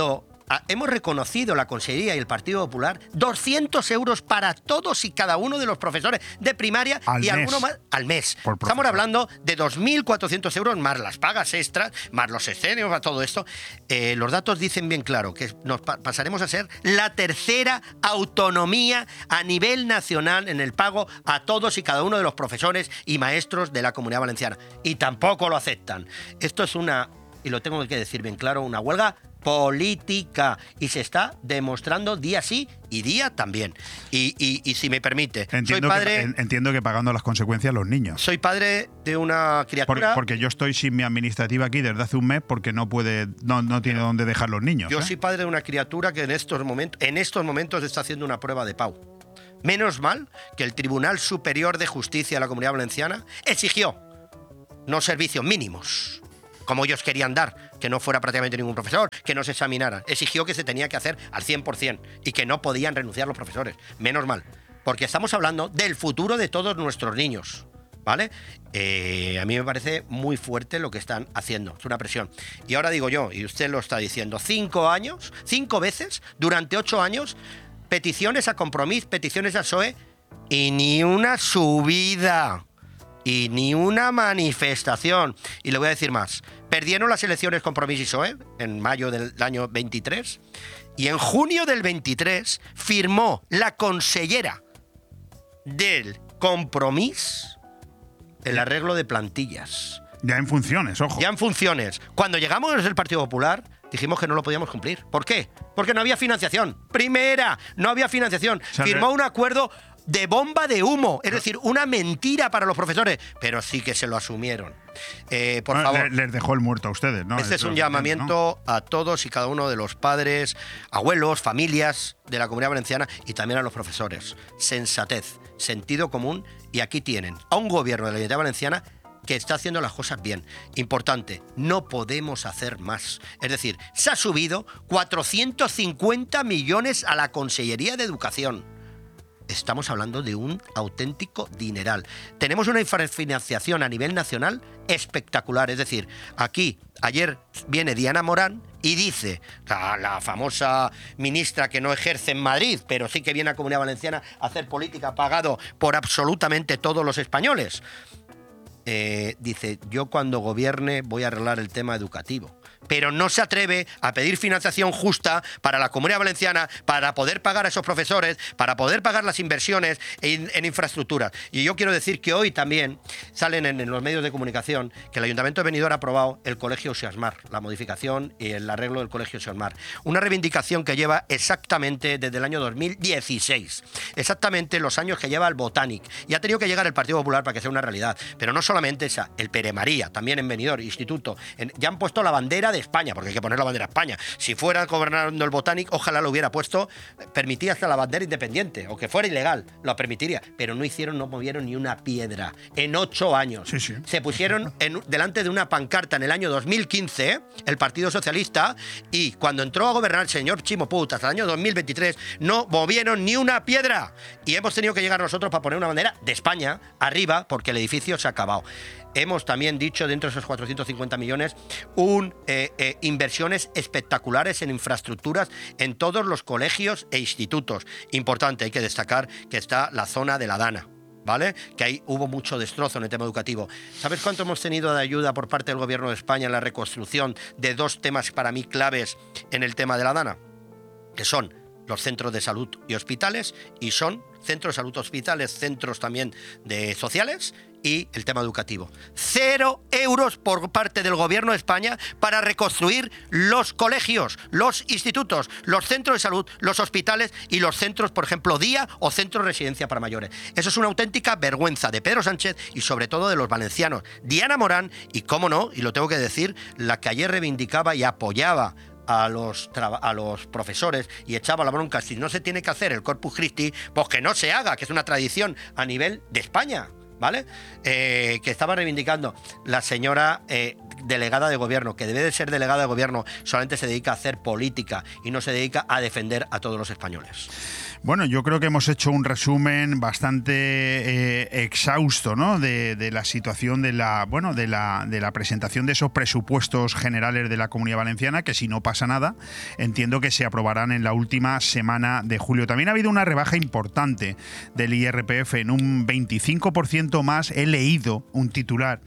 hemos reconocido la Consellería y el Partido Popular 200 euros para todos y cada uno de los profesores de primaria y alguno más al mes. Estamos hablando de 2.400 euros más las pagas extras, más los escenarios, más todo esto. Los datos dicen bien claro que nos pasaremos a ser la tercera autonomía a nivel nacional en el pago a todos y cada uno de los profesores y maestros de la Comunidad Valenciana. Y tampoco lo aceptan. Esto es y lo tengo que decir bien claro, una huelga política, y se está demostrando día sí y día también. Y si me permite, entiendo que pagando las consecuencias los niños. Soy padre de una criatura. Porque yo estoy sin mi administrativa aquí desde hace un mes porque no tiene dónde dejar los niños. Yo soy padre de una criatura que en estos momentos está haciendo una prueba de PAU. Menos mal que el Tribunal Superior de Justicia de la Comunidad Valenciana exigió no servicios mínimos, como ellos querían dar, que no fuera prácticamente ningún profesor, que no se examinaran. Exigió que se tenía que hacer al 100% y que no podían renunciar los profesores. Menos mal, porque estamos hablando del futuro de todos nuestros niños, ¿vale? A mí me parece muy fuerte lo que están haciendo, es una presión. Y ahora digo yo, y usted lo está diciendo, 5 veces, durante 8 años, peticiones a Compromís, peticiones a PSOE, y ni una subida, y ni una manifestación. Y le voy a decir más. Perdieron las elecciones Compromís y PSOE en mayo del año 23, y en junio del 23 firmó la consellera del Compromís el arreglo de plantillas. Ya en funciones, ojo. Ya en funciones. Cuando llegamos desde el Partido Popular, dijimos que no lo podíamos cumplir. ¿Por qué? Porque no había financiación. Primera, no había financiación. Firmó un acuerdo de bomba de humo, es decir, una mentira para los profesores, pero sí que se lo asumieron. Por favor. Les dejó el muerto a ustedes, ¿no? Este es un llamamiento a todos y cada uno de los padres, abuelos, familias de la Comunidad Valenciana y también a los profesores. Sensatez, sentido común, y aquí tienen a un gobierno de la Comunidad Valenciana que está haciendo las cosas bien. Importante, no podemos hacer más. Es decir, se ha subido 450 millones a la Consellería de Educación. Estamos hablando de un auténtico dineral. Tenemos una infrafinanciación a nivel nacional espectacular. Es decir, aquí, ayer viene Diana Morán y dice, la famosa ministra que no ejerce en Madrid, pero sí que viene a Comunidad Valenciana a hacer política pagado por absolutamente todos los españoles. Dice, yo cuando gobierne voy a arreglar el tema educativo. Pero no se atreve a pedir financiación justa para la Comunidad Valenciana, para poder pagar a esos profesores, para poder pagar las inversiones en infraestructuras. Y yo quiero decir que hoy también salen en los medios de comunicación que el Ayuntamiento de Benidorm ha aprobado el Colegio Ausiasmar, la modificación y el arreglo del Colegio Ausiasmar. Una reivindicación que lleva exactamente desde el año 2016. Exactamente los años que lleva el Botanic. Y ha tenido que llegar el Partido Popular para que sea una realidad. Pero no solamente esa, el Pere María, también en Benidorm, instituto. Ya han puesto la bandera de España, porque hay que poner la bandera de España. Si fuera gobernando el Botanic, ojalá lo hubiera puesto, permitía hasta la bandera independiente, o que fuera ilegal, lo permitiría. Pero no movieron ni una piedra en 8 años. Sí. Se pusieron delante de una pancarta en el año 2015, el Partido Socialista, y cuando entró a gobernar el señor Chimo Puig hasta el año 2023, no movieron ni una piedra. Y hemos tenido que llegar nosotros para poner una bandera de España arriba, porque el edificio se ha acabado. Hemos también dicho, dentro de esos 450 millones, inversiones espectaculares en infraestructuras en todos los colegios e institutos. Importante, hay que destacar que está la zona de la Dana, ¿vale? Que ahí hubo mucho destrozo en el tema educativo. ¿Sabes cuánto hemos tenido de ayuda por parte del Gobierno de España en la reconstrucción de 2 temas para mí claves en el tema de la Dana? Que son los centros de salud y hospitales, y son centros de salud, hospitales, centros también de sociales, y el tema educativo. 0 euros por parte del Gobierno de España para reconstruir los colegios, los institutos, los centros de salud, los hospitales y los centros, por ejemplo, día o centros de residencia para mayores. Eso es una auténtica vergüenza de Pedro Sánchez y sobre todo de los valencianos. Diana Morán, y cómo no, y lo tengo que decir, la que ayer reivindicaba y apoyaba a los profesores y echaba la bronca, si no se tiene que hacer el Corpus Christi, pues que no se haga, que es una tradición a nivel de España. ¿vale? Que estaba reivindicando la señora delegada de gobierno, que debe de ser delegada de gobierno, solamente se dedica a hacer política y no se dedica a defender a todos los españoles. Bueno, yo creo que hemos hecho un resumen bastante exhausto, ¿no? de la situación de la presentación de esos presupuestos generales de la Comunidad Valenciana, que si no pasa nada, entiendo que se aprobarán en la última semana de julio. También ha habido una rebaja importante del IRPF en un 25% más, he leído un titular,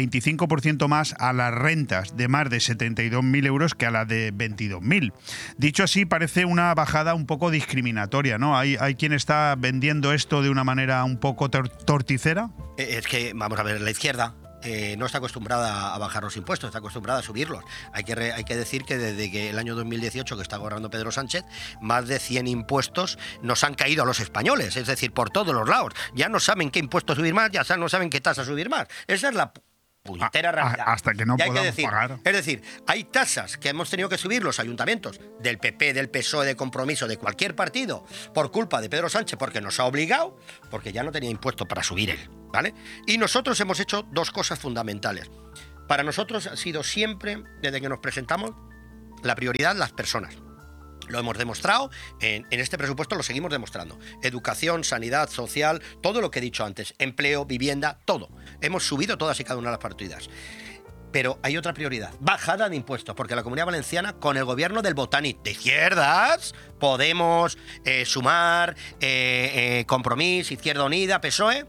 25% más a las rentas de más de 72.000 euros que a las de 22.000. Dicho así, parece una bajada un poco discriminatoria, ¿no? Hay quien está vendiendo esto de una manera un poco torticera. Es que, vamos a ver, la izquierda no está acostumbrada a bajar los impuestos, está acostumbrada a subirlos. Hay que decir que desde que el año 2018, que está gobernando Pedro Sánchez, más de 100 impuestos nos han caído a los españoles, es decir, por todos los lados. Ya no saben qué impuesto subir más, ya no saben qué tasa subir más. Esa es la puñetera realidad. Hasta que no podamos pagar. Es decir, hay tasas que hemos tenido que subir los ayuntamientos del PP, del PSOE, de Compromiso, de cualquier partido, por culpa de Pedro Sánchez, porque nos ha obligado, porque ya no tenía impuesto para subir él, ¿vale? Y nosotros hemos hecho dos cosas fundamentales. Para nosotros ha sido siempre, desde que nos presentamos, la prioridad las personas. Lo hemos demostrado, en este presupuesto lo seguimos demostrando. Educación, sanidad, social, todo lo que he dicho antes, empleo, vivienda, todo. Hemos subido todas y cada una de las partidas. Pero hay otra prioridad, bajada de impuestos, porque la Comunidad Valenciana, con el gobierno del Botànic de izquierdas, Podemos, Sumar, Compromís, Izquierda Unida, PSOE,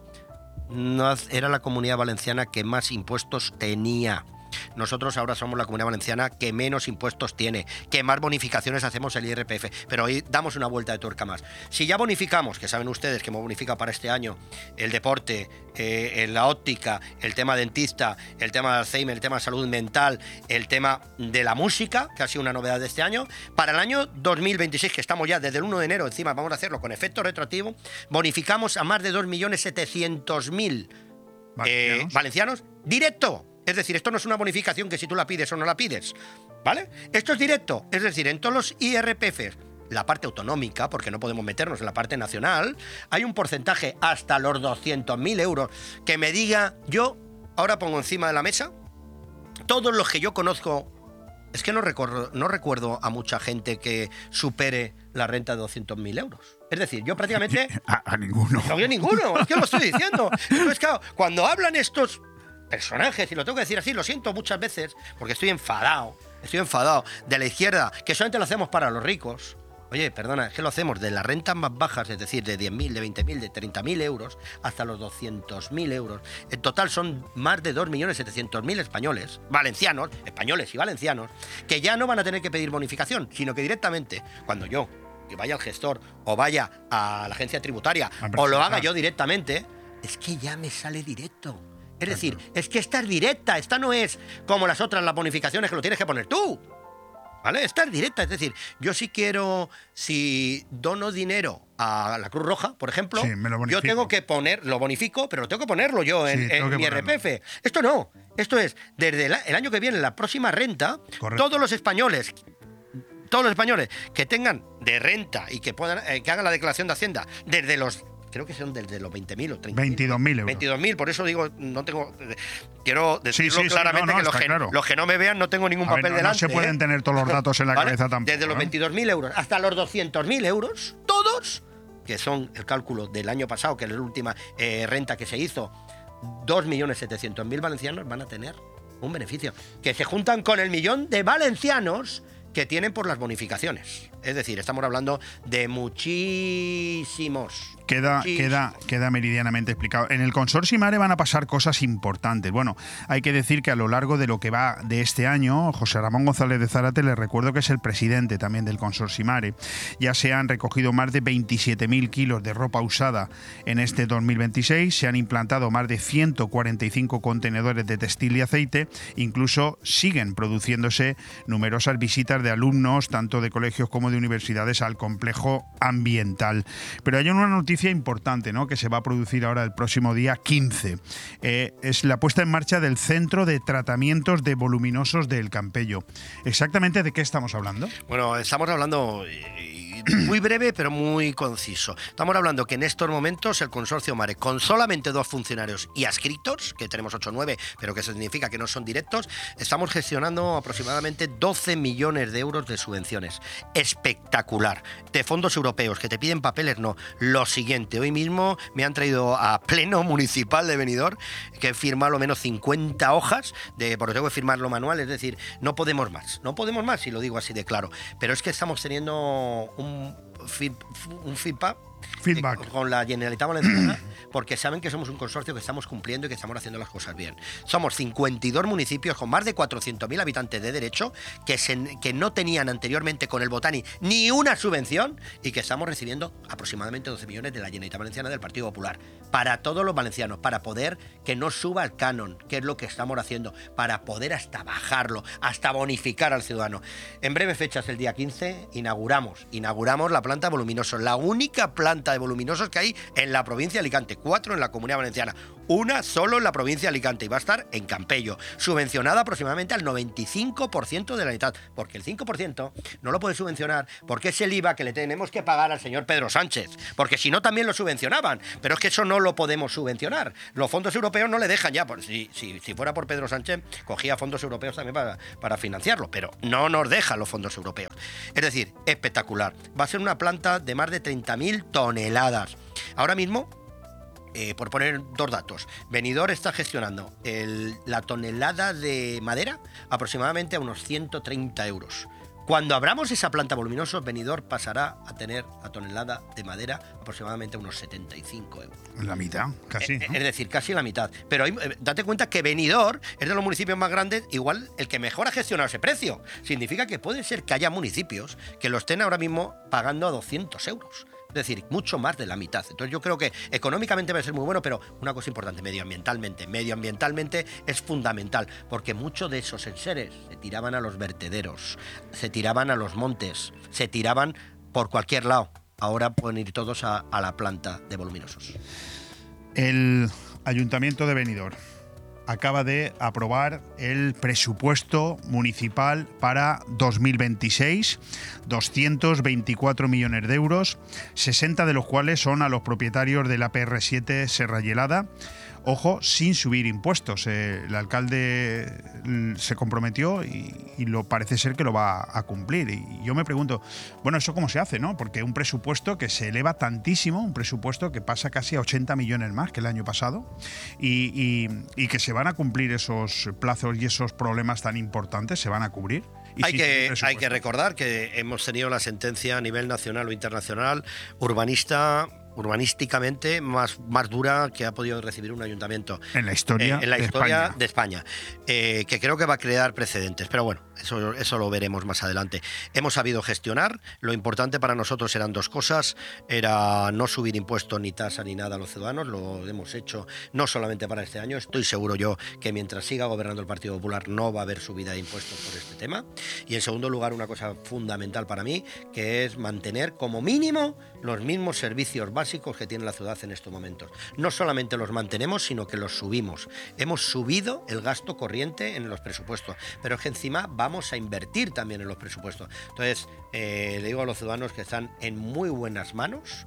no era la Comunidad Valenciana que más impuestos tenía. Nosotros ahora somos la Comunidad Valenciana que menos impuestos tiene, que más bonificaciones hacemos el IRPF, pero hoy damos una vuelta de tuerca más. Si ya bonificamos, que saben ustedes que hemos bonificado para este año el deporte, la óptica, el tema dentista, el tema de Alzheimer, el tema de salud mental, el tema de la música, que ha sido una novedad de este año, para el año 2026, que estamos ya desde el 1 de enero, encima vamos a hacerlo con efecto retroactivo, bonificamos a más de 2.700.000 valencianos directo. Es decir, esto no es una bonificación que si tú la pides o no la pides, ¿vale? Esto es directo, es decir, en todos los IRPFs, la parte autonómica, porque no podemos meternos en la parte nacional, hay un porcentaje hasta los 200.000 euros que me diga, yo ahora pongo encima de la mesa, todos los que yo conozco, es que no recuerdo a mucha gente que supere la renta de 200.000 euros. Es decir, yo prácticamente... A ninguno. No, yo ninguno, es que lo estoy diciendo. Entonces, claro, cuando hablan estos personajes, y lo tengo que decir así, lo siento muchas veces, porque estoy enfadado de la izquierda, que solamente lo hacemos para los ricos. Oye, perdona, es que lo hacemos de las rentas más bajas, es decir, de 10.000, de 20.000, de 30.000 euros, hasta los 200.000 euros. En total son más de 2.700.000 españoles, valencianos, españoles y valencianos, que ya no van a tener que pedir bonificación, sino que directamente, cuando yo, que vaya al gestor, o vaya a la agencia tributaria, o lo haga yo directamente, es que ya me sale directo. Es decir, es que esta es directa, esta no es como las otras, las bonificaciones que lo tienes que poner tú, ¿vale? Esta es directa, es decir, yo sí quiero, si dono dinero a la Cruz Roja, por ejemplo, sí, yo tengo que lo bonifico, pero tengo que ponerlo yo en mi IRPF. Esto no, esto es, desde el año que viene, la próxima renta, todos los españoles que tengan de renta y que puedan que hagan la declaración de Hacienda desde los... Creo que son desde los 20.000 o 30.000. 22.000 euros. 22.000, por eso digo, no tengo... Quiero decirlo claramente, que los que no me vean no tengo ningún papel delante. No se pueden tener todos los datos en la cabeza tampoco. Desde los 22.000 euros hasta los 200.000 euros, todos, que son el cálculo del año pasado, que es la última renta que se hizo, 2.700.000 valencianos van a tener un beneficio, que se juntan con el millón de valencianos que tienen por las bonificaciones. Es decir, estamos hablando de muchísimos. Queda meridianamente explicado. En el Consorci Mare van a pasar cosas importantes. Bueno, hay que decir que a lo largo de lo que va de este año, José Ramón González de Zárate, les recuerdo que es el presidente también del Consorci Mare. Ya se han recogido más de 27.000 kilos de ropa usada en este 2026, se han implantado más de 145 contenedores de textil y aceite, incluso siguen produciéndose numerosas visitas de alumnos, tanto de colegios como de universidades, al complejo ambiental. Pero hay una noticia importante, ¿no?, que se va a producir ahora el próximo día 15. Es la puesta en marcha del Centro de Tratamientos de Voluminosos del Campello. ¿Exactamente de qué estamos hablando? Bueno, estamos hablando Muy breve, pero muy conciso. Estamos hablando que en estos momentos el consorcio Mare, con solamente 2 funcionarios y adscritos, que tenemos 8 o 9, pero que eso significa que no son directos, estamos gestionando aproximadamente 12 millones de euros de subvenciones. Espectacular. De fondos europeos, que te piden papeles, no. Lo siguiente, hoy mismo me han traído a Pleno Municipal de Benidorm, que he firmado al menos 50 hojas, porque tengo que firmarlo manual, es decir, no podemos más, si lo digo así de claro. Pero es que estamos teniendo un feedback con la Generalitat Valenciana, porque saben que somos un consorcio que estamos cumpliendo y que estamos haciendo las cosas bien. Somos 52 municipios con más de 400.000 habitantes de derecho que no tenían anteriormente con el Botani ni una subvención y que estamos recibiendo aproximadamente 12 millones de la Generalitat Valenciana del Partido Popular para todos los valencianos, para poder que no suba el canon, que es lo que estamos haciendo, para poder hasta bajarlo, hasta bonificar al ciudadano. En breves fechas, el día 15, inauguramos la planta de voluminosos, la única planta de voluminosos que hay en la provincia de Alicante, 4 en la Comunidad Valenciana, una solo en la provincia de Alicante, y va a estar en Campello, subvencionada aproximadamente al 95% de la mitad, porque el 5% no lo puede subvencionar, porque es el IVA que le tenemos que pagar al señor Pedro Sánchez, porque si no también lo subvencionaban, pero es que eso no lo podemos subvencionar. Los fondos europeos no le dejan ya, si fuera por Pedro Sánchez, cogía fondos europeos también para financiarlo, pero no nos dejan los fondos europeos. Es decir, espectacular. Va a ser una planta de más de 30.000 toneladas. Ahora mismo, por poner 2 datos, Benidorm está gestionando la tonelada de madera aproximadamente a unos 130 euros. Cuando abramos esa planta voluminosa, Benidorm pasará a tener la tonelada de madera aproximadamente unos 75 euros. La mitad, casi, ¿no? Es decir, casi la mitad. Pero date cuenta que Benidorm es de los municipios más grandes, igual el que mejor ha gestionado ese precio. Significa que puede ser que haya municipios que lo estén ahora mismo pagando a 200 euros. Es decir, mucho más de la mitad. Entonces yo creo que económicamente va a ser muy bueno, pero una cosa importante, medioambientalmente es fundamental, porque muchos de esos enseres se tiraban a los vertederos, se tiraban a los montes, se tiraban por cualquier lado. Ahora pueden ir todos a la planta de voluminosos. El Ayuntamiento de Benidorm acaba de aprobar el presupuesto municipal para 2026, 224 millones de euros, 60 de los cuales son a los propietarios de la PR7 Serra Gelada. Ojo, sin subir impuestos. El alcalde se comprometió y parece ser que lo va a cumplir. Y yo me pregunto, bueno, ¿eso cómo se hace, no? Porque un presupuesto que se eleva tantísimo, un presupuesto que pasa casi a 80 millones más que el año pasado, y que se van a cumplir esos plazos y esos problemas tan importantes, se van a cubrir. Hay que recordar que hemos tenido la sentencia a nivel nacional o internacional urbanísticamente más dura que ha podido recibir un ayuntamiento en la historia, de España, que creo que va a crear precedentes, pero bueno, eso lo veremos más adelante. Hemos sabido gestionar. Lo importante para nosotros eran 2 cosas: era no subir impuestos ni tasa ni nada a los ciudadanos. Lo hemos hecho no solamente para este año, estoy seguro yo que mientras siga gobernando el Partido Popular no va a haber subida de impuestos por este tema. Y en segundo lugar, una cosa fundamental para mí, que es mantener como mínimo los mismos servicios básicos que tiene la ciudad en estos momentos. No solamente los mantenemos, sino que los subimos. Hemos subido el gasto corriente en los presupuestos, pero es que encima vamos a invertir también en los presupuestos. Entonces, le digo a los ciudadanos que están en muy buenas manos.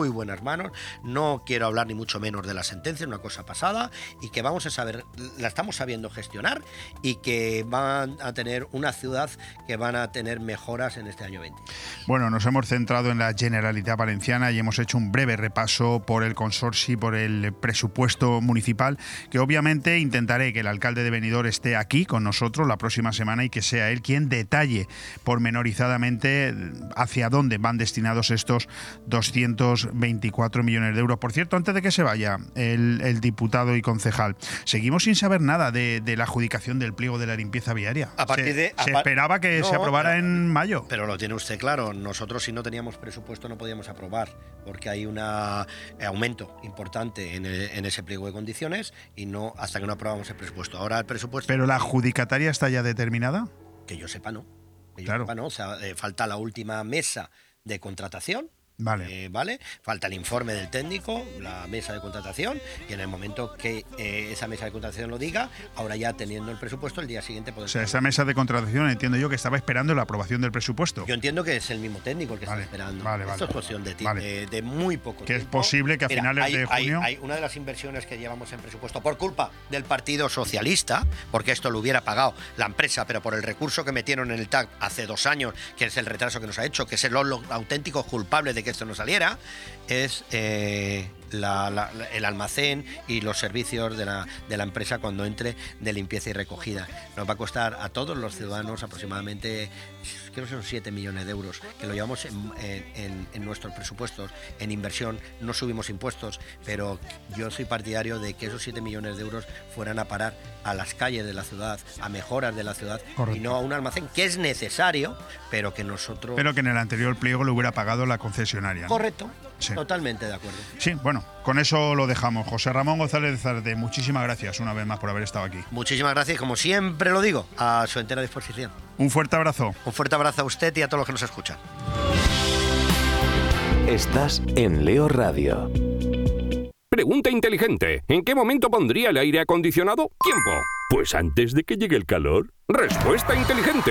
No quiero hablar ni mucho menos de la sentencia, una cosa pasada, y que la estamos sabiendo gestionar, y que van a tener una ciudad que van a tener mejoras en este año 20. Bueno, nos hemos centrado en la Generalitat Valenciana y hemos hecho un breve repaso por el consorcio, por el presupuesto municipal, que obviamente intentaré que el alcalde de Benidorm esté aquí con nosotros la próxima semana y que sea él quien detalle pormenorizadamente hacia dónde van destinados estos 224 millones de euros. Por cierto, antes de que se vaya el diputado y concejal, seguimos sin saber nada de la adjudicación del pliego de la limpieza viaria. Se esperaba que se aprobara en mayo. Pero lo tiene usted claro, nosotros si no teníamos presupuesto no podíamos aprobar, porque hay un aumento importante en ese pliego de condiciones, y no hasta que no aprobamos el presupuesto. Ahora el presupuesto... ¿Pero la adjudicataria está ya determinada? Que yo sepa, no. Claro. O sea, falta la última mesa de contratación, Vale. ¿Vale? Falta el informe del técnico, la mesa de contratación, y en el momento que esa mesa de contratación lo diga, ahora ya teniendo el presupuesto, el día siguiente podemos... O sea, esa mesa de contratación entiendo yo que estaba esperando la aprobación del presupuesto. Yo entiendo que es el mismo técnico el que está esperando. Esto es cuestión de muy poco tiempo. Que es posible que a finales de junio... Hay una de las inversiones que llevamos en presupuesto por culpa del Partido Socialista, porque esto lo hubiera pagado la empresa, pero por el recurso que metieron en el TAC hace 2 años, que es el retraso que nos ha hecho, que es los auténticos culpables de que esto no saliera, es el almacén y los servicios de la empresa cuando entre de limpieza y recogida. Nos va a costar a todos los ciudadanos aproximadamente, creo que son 7 millones de euros, que lo llevamos en nuestros presupuestos, en inversión. No subimos impuestos, pero yo soy partidario de que esos 7 millones de euros fueran a parar a las calles de la ciudad, a mejoras de la ciudad. Correcto. Y no a un almacén que es necesario, pero que nosotros... Pero que en el anterior pliego lo hubiera pagado la concesionaria, ¿no? Correcto. Sí. Totalmente de acuerdo. Sí, bueno, con eso lo dejamos. José Ramón González de Zarte, muchísimas gracias una vez más por haber estado aquí. Muchísimas gracias, como siempre lo digo, a su entera disposición. Un fuerte abrazo. Un fuerte abrazo a usted y a todos los que nos escuchan. Estás en Leo Radio. Pregunta inteligente. ¿En qué momento pondría el aire acondicionado? Tiempo. Pues antes de que llegue el calor. Respuesta inteligente.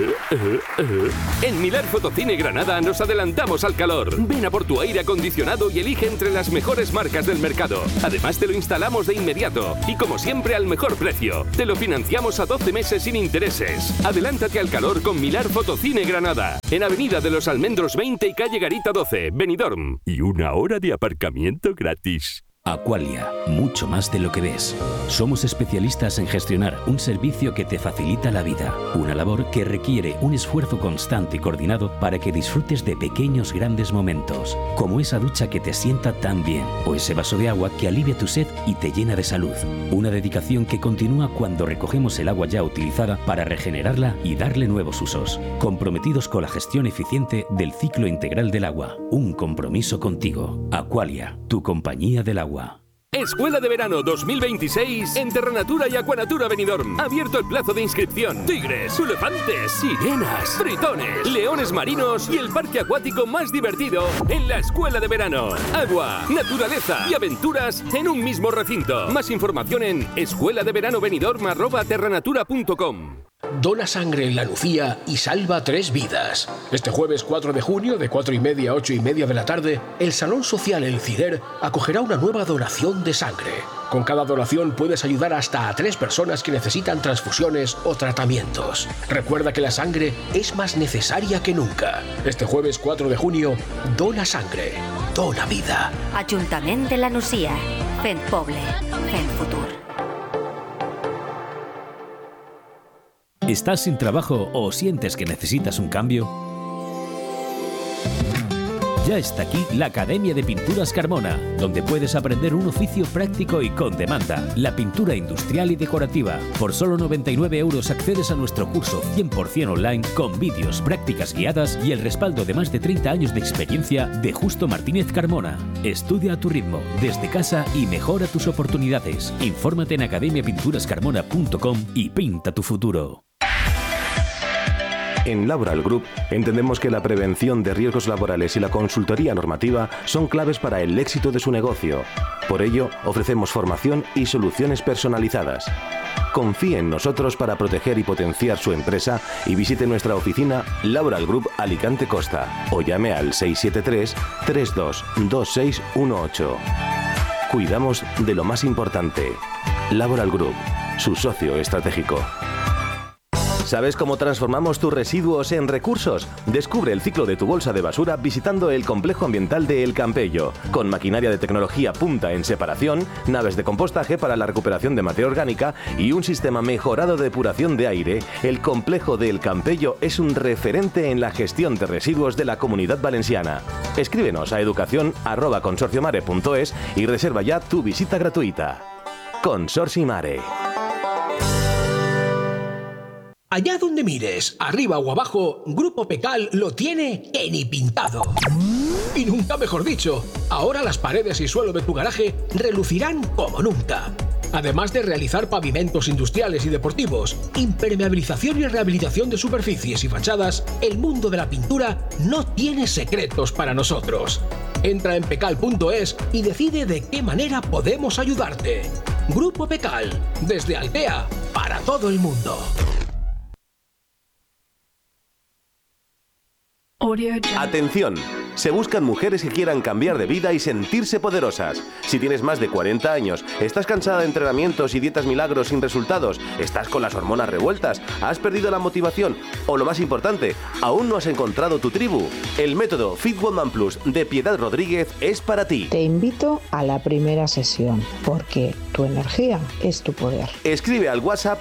En Milar Fotocine Granada nos adelantamos al calor. Ven a por tu aire acondicionado y elige entre las mejores marcas del mercado. Además te lo instalamos de inmediato y como siempre al mejor precio. Te lo financiamos a 12 meses sin intereses. Adelántate al calor con Milar Fotocine Granada. En Avenida de los Almendros 20 y Calle Garita 12, Benidorm. Y 1 hora de aparcamiento gratis. Aqualia, mucho más de lo que ves. Somos especialistas en gestionar un servicio que te facilita la vida. Una labor que requiere un esfuerzo constante y coordinado para que disfrutes de pequeños grandes momentos, como esa ducha que te sienta tan bien, o ese vaso de agua que alivia tu sed y te llena de salud. Una dedicación que continúa cuando recogemos el agua ya utilizada para regenerarla y darle nuevos usos. Comprometidos con la gestión eficiente del ciclo integral del agua. Un compromiso contigo. Aqualia, tu compañía del agua. Escuela de Verano 2026 en Terranatura y Acuanatura Benidorm. Abierto el plazo de inscripción. Tigres, elefantes, sirenas, tritones, leones marinos y el parque acuático más divertido en la Escuela de Verano. Agua, naturaleza y aventuras en un mismo recinto. Más información en escueladeveranobenidorm@terranatura.com. Dona sangre en La Lucía y salva 3 vidas. Este jueves 4 de junio, de 4:30 a 8:30 de la tarde, el Salón Social El Cider acogerá una nueva donación de sangre. Con cada donación puedes ayudar hasta a 3 personas que necesitan transfusiones o tratamientos. Recuerda que la sangre es más necesaria que nunca. Este jueves 4 de junio, dona sangre, dona vida. Ajuntament de La Nucia. Fent poble, fent futur. ¿Estás sin trabajo o sientes que necesitas un cambio? Ya está aquí la Academia de Pinturas Carmona, donde puedes aprender un oficio práctico y con demanda, la pintura industrial y decorativa. Por solo 99 euros accedes a nuestro curso 100% online con vídeos, prácticas guiadas y el respaldo de más de 30 años de experiencia de Justo Martínez Carmona. Estudia a tu ritmo, desde casa y mejora tus oportunidades. Infórmate en academiapinturascarmona.com y pinta tu futuro. En Laboral Group entendemos que la prevención de riesgos laborales y la consultoría normativa son claves para el éxito de su negocio. Por ello, ofrecemos formación y soluciones personalizadas. Confíe en nosotros para proteger y potenciar su empresa y visite nuestra oficina Laboral Group Alicante Costa o llame al 673 322618. Cuidamos de lo más importante. Laboral Group, su socio estratégico. ¿Sabes cómo transformamos tus residuos en recursos? Descubre el ciclo de tu bolsa de basura visitando el complejo ambiental de El Campello. Con maquinaria de tecnología punta en separación, naves de compostaje para la recuperación de materia orgánica y un sistema mejorado de depuración de aire, el complejo de El Campello es un referente en la gestión de residuos de la Comunidad Valenciana. Escríbenos a educación@consorciomare.es y reserva ya tu visita gratuita. Consorcio Mare. Allá donde mires, arriba o abajo, Grupo Pecal lo tiene que ni pintado. Y nunca mejor dicho, ahora las paredes y suelo de tu garaje relucirán como nunca. Además de realizar pavimentos industriales y deportivos, impermeabilización y rehabilitación de superficies y fachadas, el mundo de la pintura no tiene secretos para nosotros. Entra en pecal.es y decide de qué manera podemos ayudarte. Grupo Pecal, desde Altea, para todo el mundo. Atención, se buscan mujeres que quieran cambiar de vida y sentirse poderosas. Si tienes más de 40 años, estás cansada de entrenamientos y dietas milagros sin resultados, estás con las hormonas revueltas, has perdido la motivación o, lo más importante, aún no has encontrado tu tribu, el método Fit Woman Plus de Piedad Rodríguez es para ti. Te invito a la primera sesión, porque tu energía es tu poder. Escribe al WhatsApp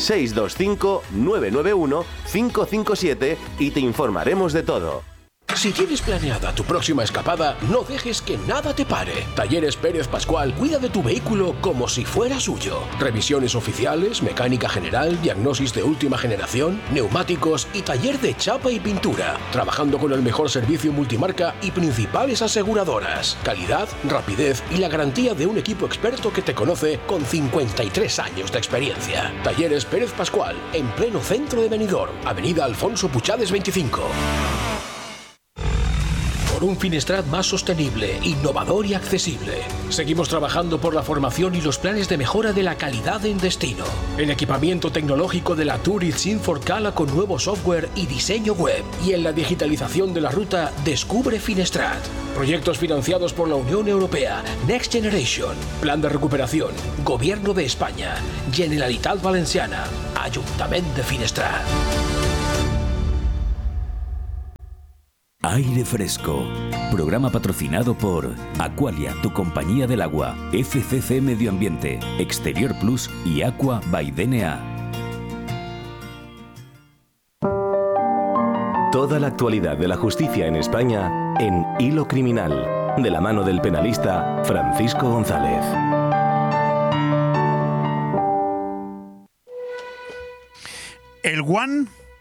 625-991-557 y te informaremos de todo. Si tienes planeada tu próxima escapada, no dejes que nada te pare. Talleres Pérez Pascual cuida de tu vehículo como si fuera suyo. Revisiones oficiales, mecánica general, diagnosis de última generación, neumáticos y taller de chapa y pintura. Trabajando con el mejor servicio multimarca y principales aseguradoras. Calidad, rapidez y la garantía de un equipo experto que te conoce con 53 años de experiencia. Talleres Pérez Pascual, en pleno centro de Benidorm, Avenida Alfonso Puchades 25. Por un Finestrat más sostenible, innovador y accesible. Seguimos trabajando por la formación y los planes de mejora de la calidad en destino. El equipamiento tecnológico de la Tourist Sinforcala con nuevo software y diseño web. Y en la digitalización de la ruta Descubre Finestrat. Proyectos financiados por la Unión Europea, Next Generation, Plan de Recuperación, Gobierno de España, Generalitat Valenciana, Ayuntamiento de Finestrat. Aire Fresco. Programa patrocinado por Aqualia, tu compañía del agua, FCC Medio Ambiente, Exterior Plus y Aqua by DNA. Toda la actualidad de la justicia en España en Hilo Criminal, de la mano del penalista Francisco González. El One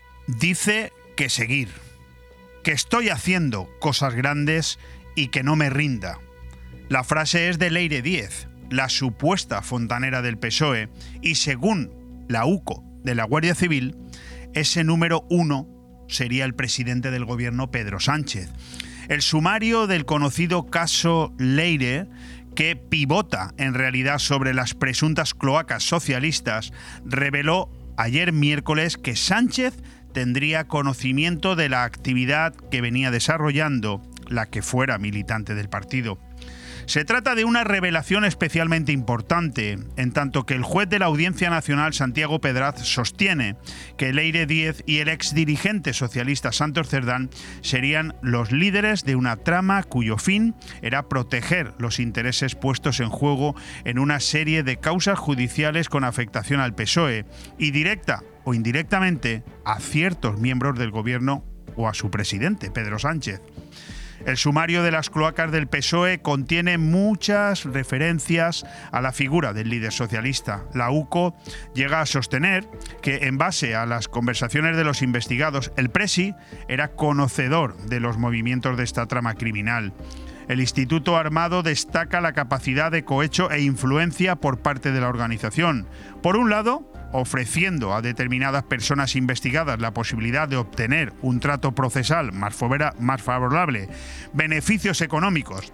dice que seguir, que estoy haciendo cosas grandes y que no me rinda. La frase es de Leire Díez, la supuesta fontanera del PSOE, y según la UCO de la Guardia Civil, ese número 1 sería el presidente del gobierno, Pedro Sánchez. El sumario del conocido caso Leire, que pivota en realidad sobre las presuntas cloacas socialistas, reveló ayer miércoles que Sánchez tendría conocimiento de la actividad que venía desarrollando la que fuera militante del partido. Se trata de una revelación especialmente importante, en tanto que el juez de la Audiencia Nacional, Santiago Pedraz, sostiene que Leire Díez y el exdirigente socialista Santos Cerdán serían los líderes de una trama cuyo fin era proteger los intereses puestos en juego en una serie de causas judiciales con afectación al PSOE y directa o indirectamente a ciertos miembros del gobierno o a su presidente, Pedro Sánchez. El sumario de las cloacas del PSOE contiene muchas referencias a la figura del líder socialista. La UCO llega a sostener que, en base a las conversaciones de los investigados, el presi era conocedor de los movimientos de esta trama criminal. El Instituto Armado destaca la capacidad de cohecho e influencia por parte de la organización. Por un lado, ofreciendo a determinadas personas investigadas la posibilidad de obtener un trato procesal más favorable, beneficios económicos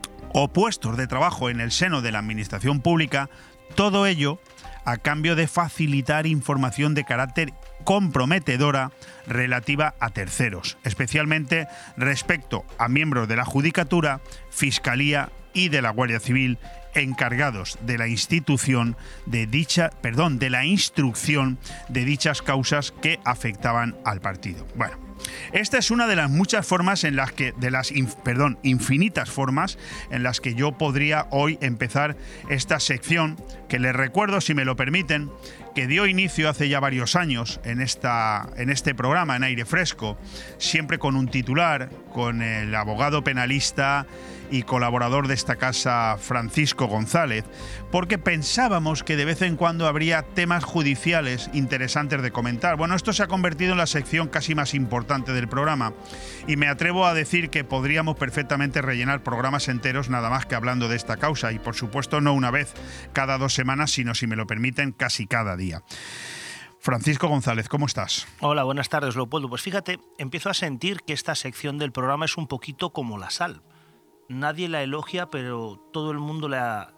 o puestos de trabajo en el seno de la administración pública, todo ello a cambio de facilitar información de carácter comprometedora relativa a terceros, especialmente respecto a miembros de la Judicatura, Fiscalía y de la Guardia Civil, encargados de la instrucción de dichas causas que afectaban al partido. Bueno, esta es una de las muchas formas en las que, infinitas formas en las que yo podría hoy empezar esta sección, que les recuerdo, si me lo permiten, que dio inicio hace ya varios años en este programa, en Aire Fresco, siempre con un titular, con el abogado penalista y colaborador de esta casa, Francisco González, porque pensábamos que de vez en cuando habría temas judiciales interesantes de comentar. Bueno, esto se ha convertido en la sección casi más importante del programa y me atrevo a decir que podríamos perfectamente rellenar programas enteros nada más que hablando de esta causa y, por supuesto, no una vez cada 2 semanas, sino, si me lo permiten, casi cada día. Francisco González, ¿cómo estás? Hola, buenas tardes, Leopoldo. Pues fíjate, empiezo a sentir que esta sección del programa es un poquito como la sal. Nadie la elogia, pero todo el mundo la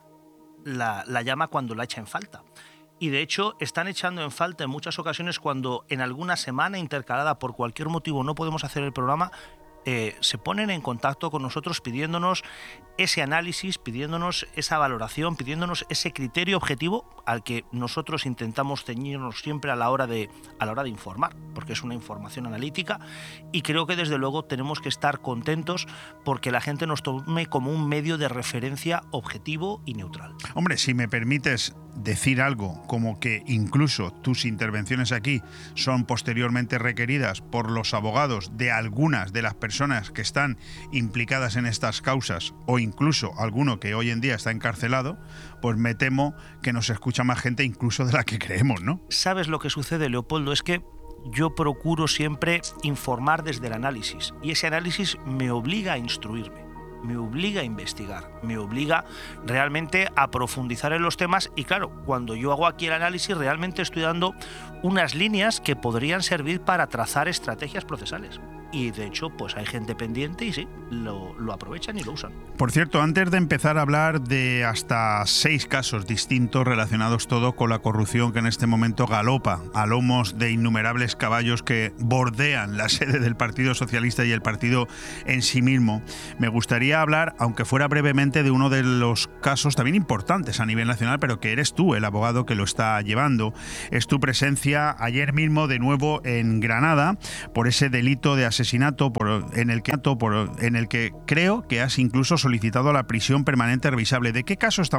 llama cuando la echa en falta. Y de hecho están echando en falta en muchas ocasiones cuando en alguna semana intercalada por cualquier motivo no podemos hacer el programa, se ponen en contacto con nosotros pidiéndonos ese análisis, pidiéndonos esa valoración, pidiéndonos ese criterio objetivo al que nosotros intentamos ceñirnos siempre a la hora de informar, porque es una información analítica y creo que desde luego tenemos que estar contentos porque la gente nos tome como un medio de referencia objetivo y neutral. Hombre, si me permites decir algo como que incluso tus intervenciones aquí son posteriormente requeridas por los abogados de algunas de las personas que están implicadas en estas causas o incluso alguno que hoy en día está encarcelado, pues me temo que nos escucha más gente incluso de la que creemos, ¿no? ¿Sabes lo que sucede, Leopoldo? Es que yo procuro siempre informar desde el análisis y ese análisis me obliga a instruirme, me obliga a investigar, me obliga realmente a profundizar en los temas y claro, cuando yo hago aquí el análisis realmente estoy dando unas líneas que podrían servir para trazar estrategias procesales. Y de hecho, pues hay gente pendiente y sí, lo aprovechan y lo usan. Por cierto, antes de empezar a hablar de hasta 6 casos distintos relacionados todo con la corrupción que en este momento galopa a lomos de innumerables caballos que bordean la sede del Partido Socialista y el partido en sí mismo, me gustaría hablar, aunque fuera brevemente, de uno de los casos también importantes a nivel nacional, pero que eres tú el abogado que lo está llevando. Es tu presencia ayer mismo de nuevo en Granada por ese delito de asesinato en el que creo que has incluso solicitado la prisión permanente revisable. ¿De qué caso estamos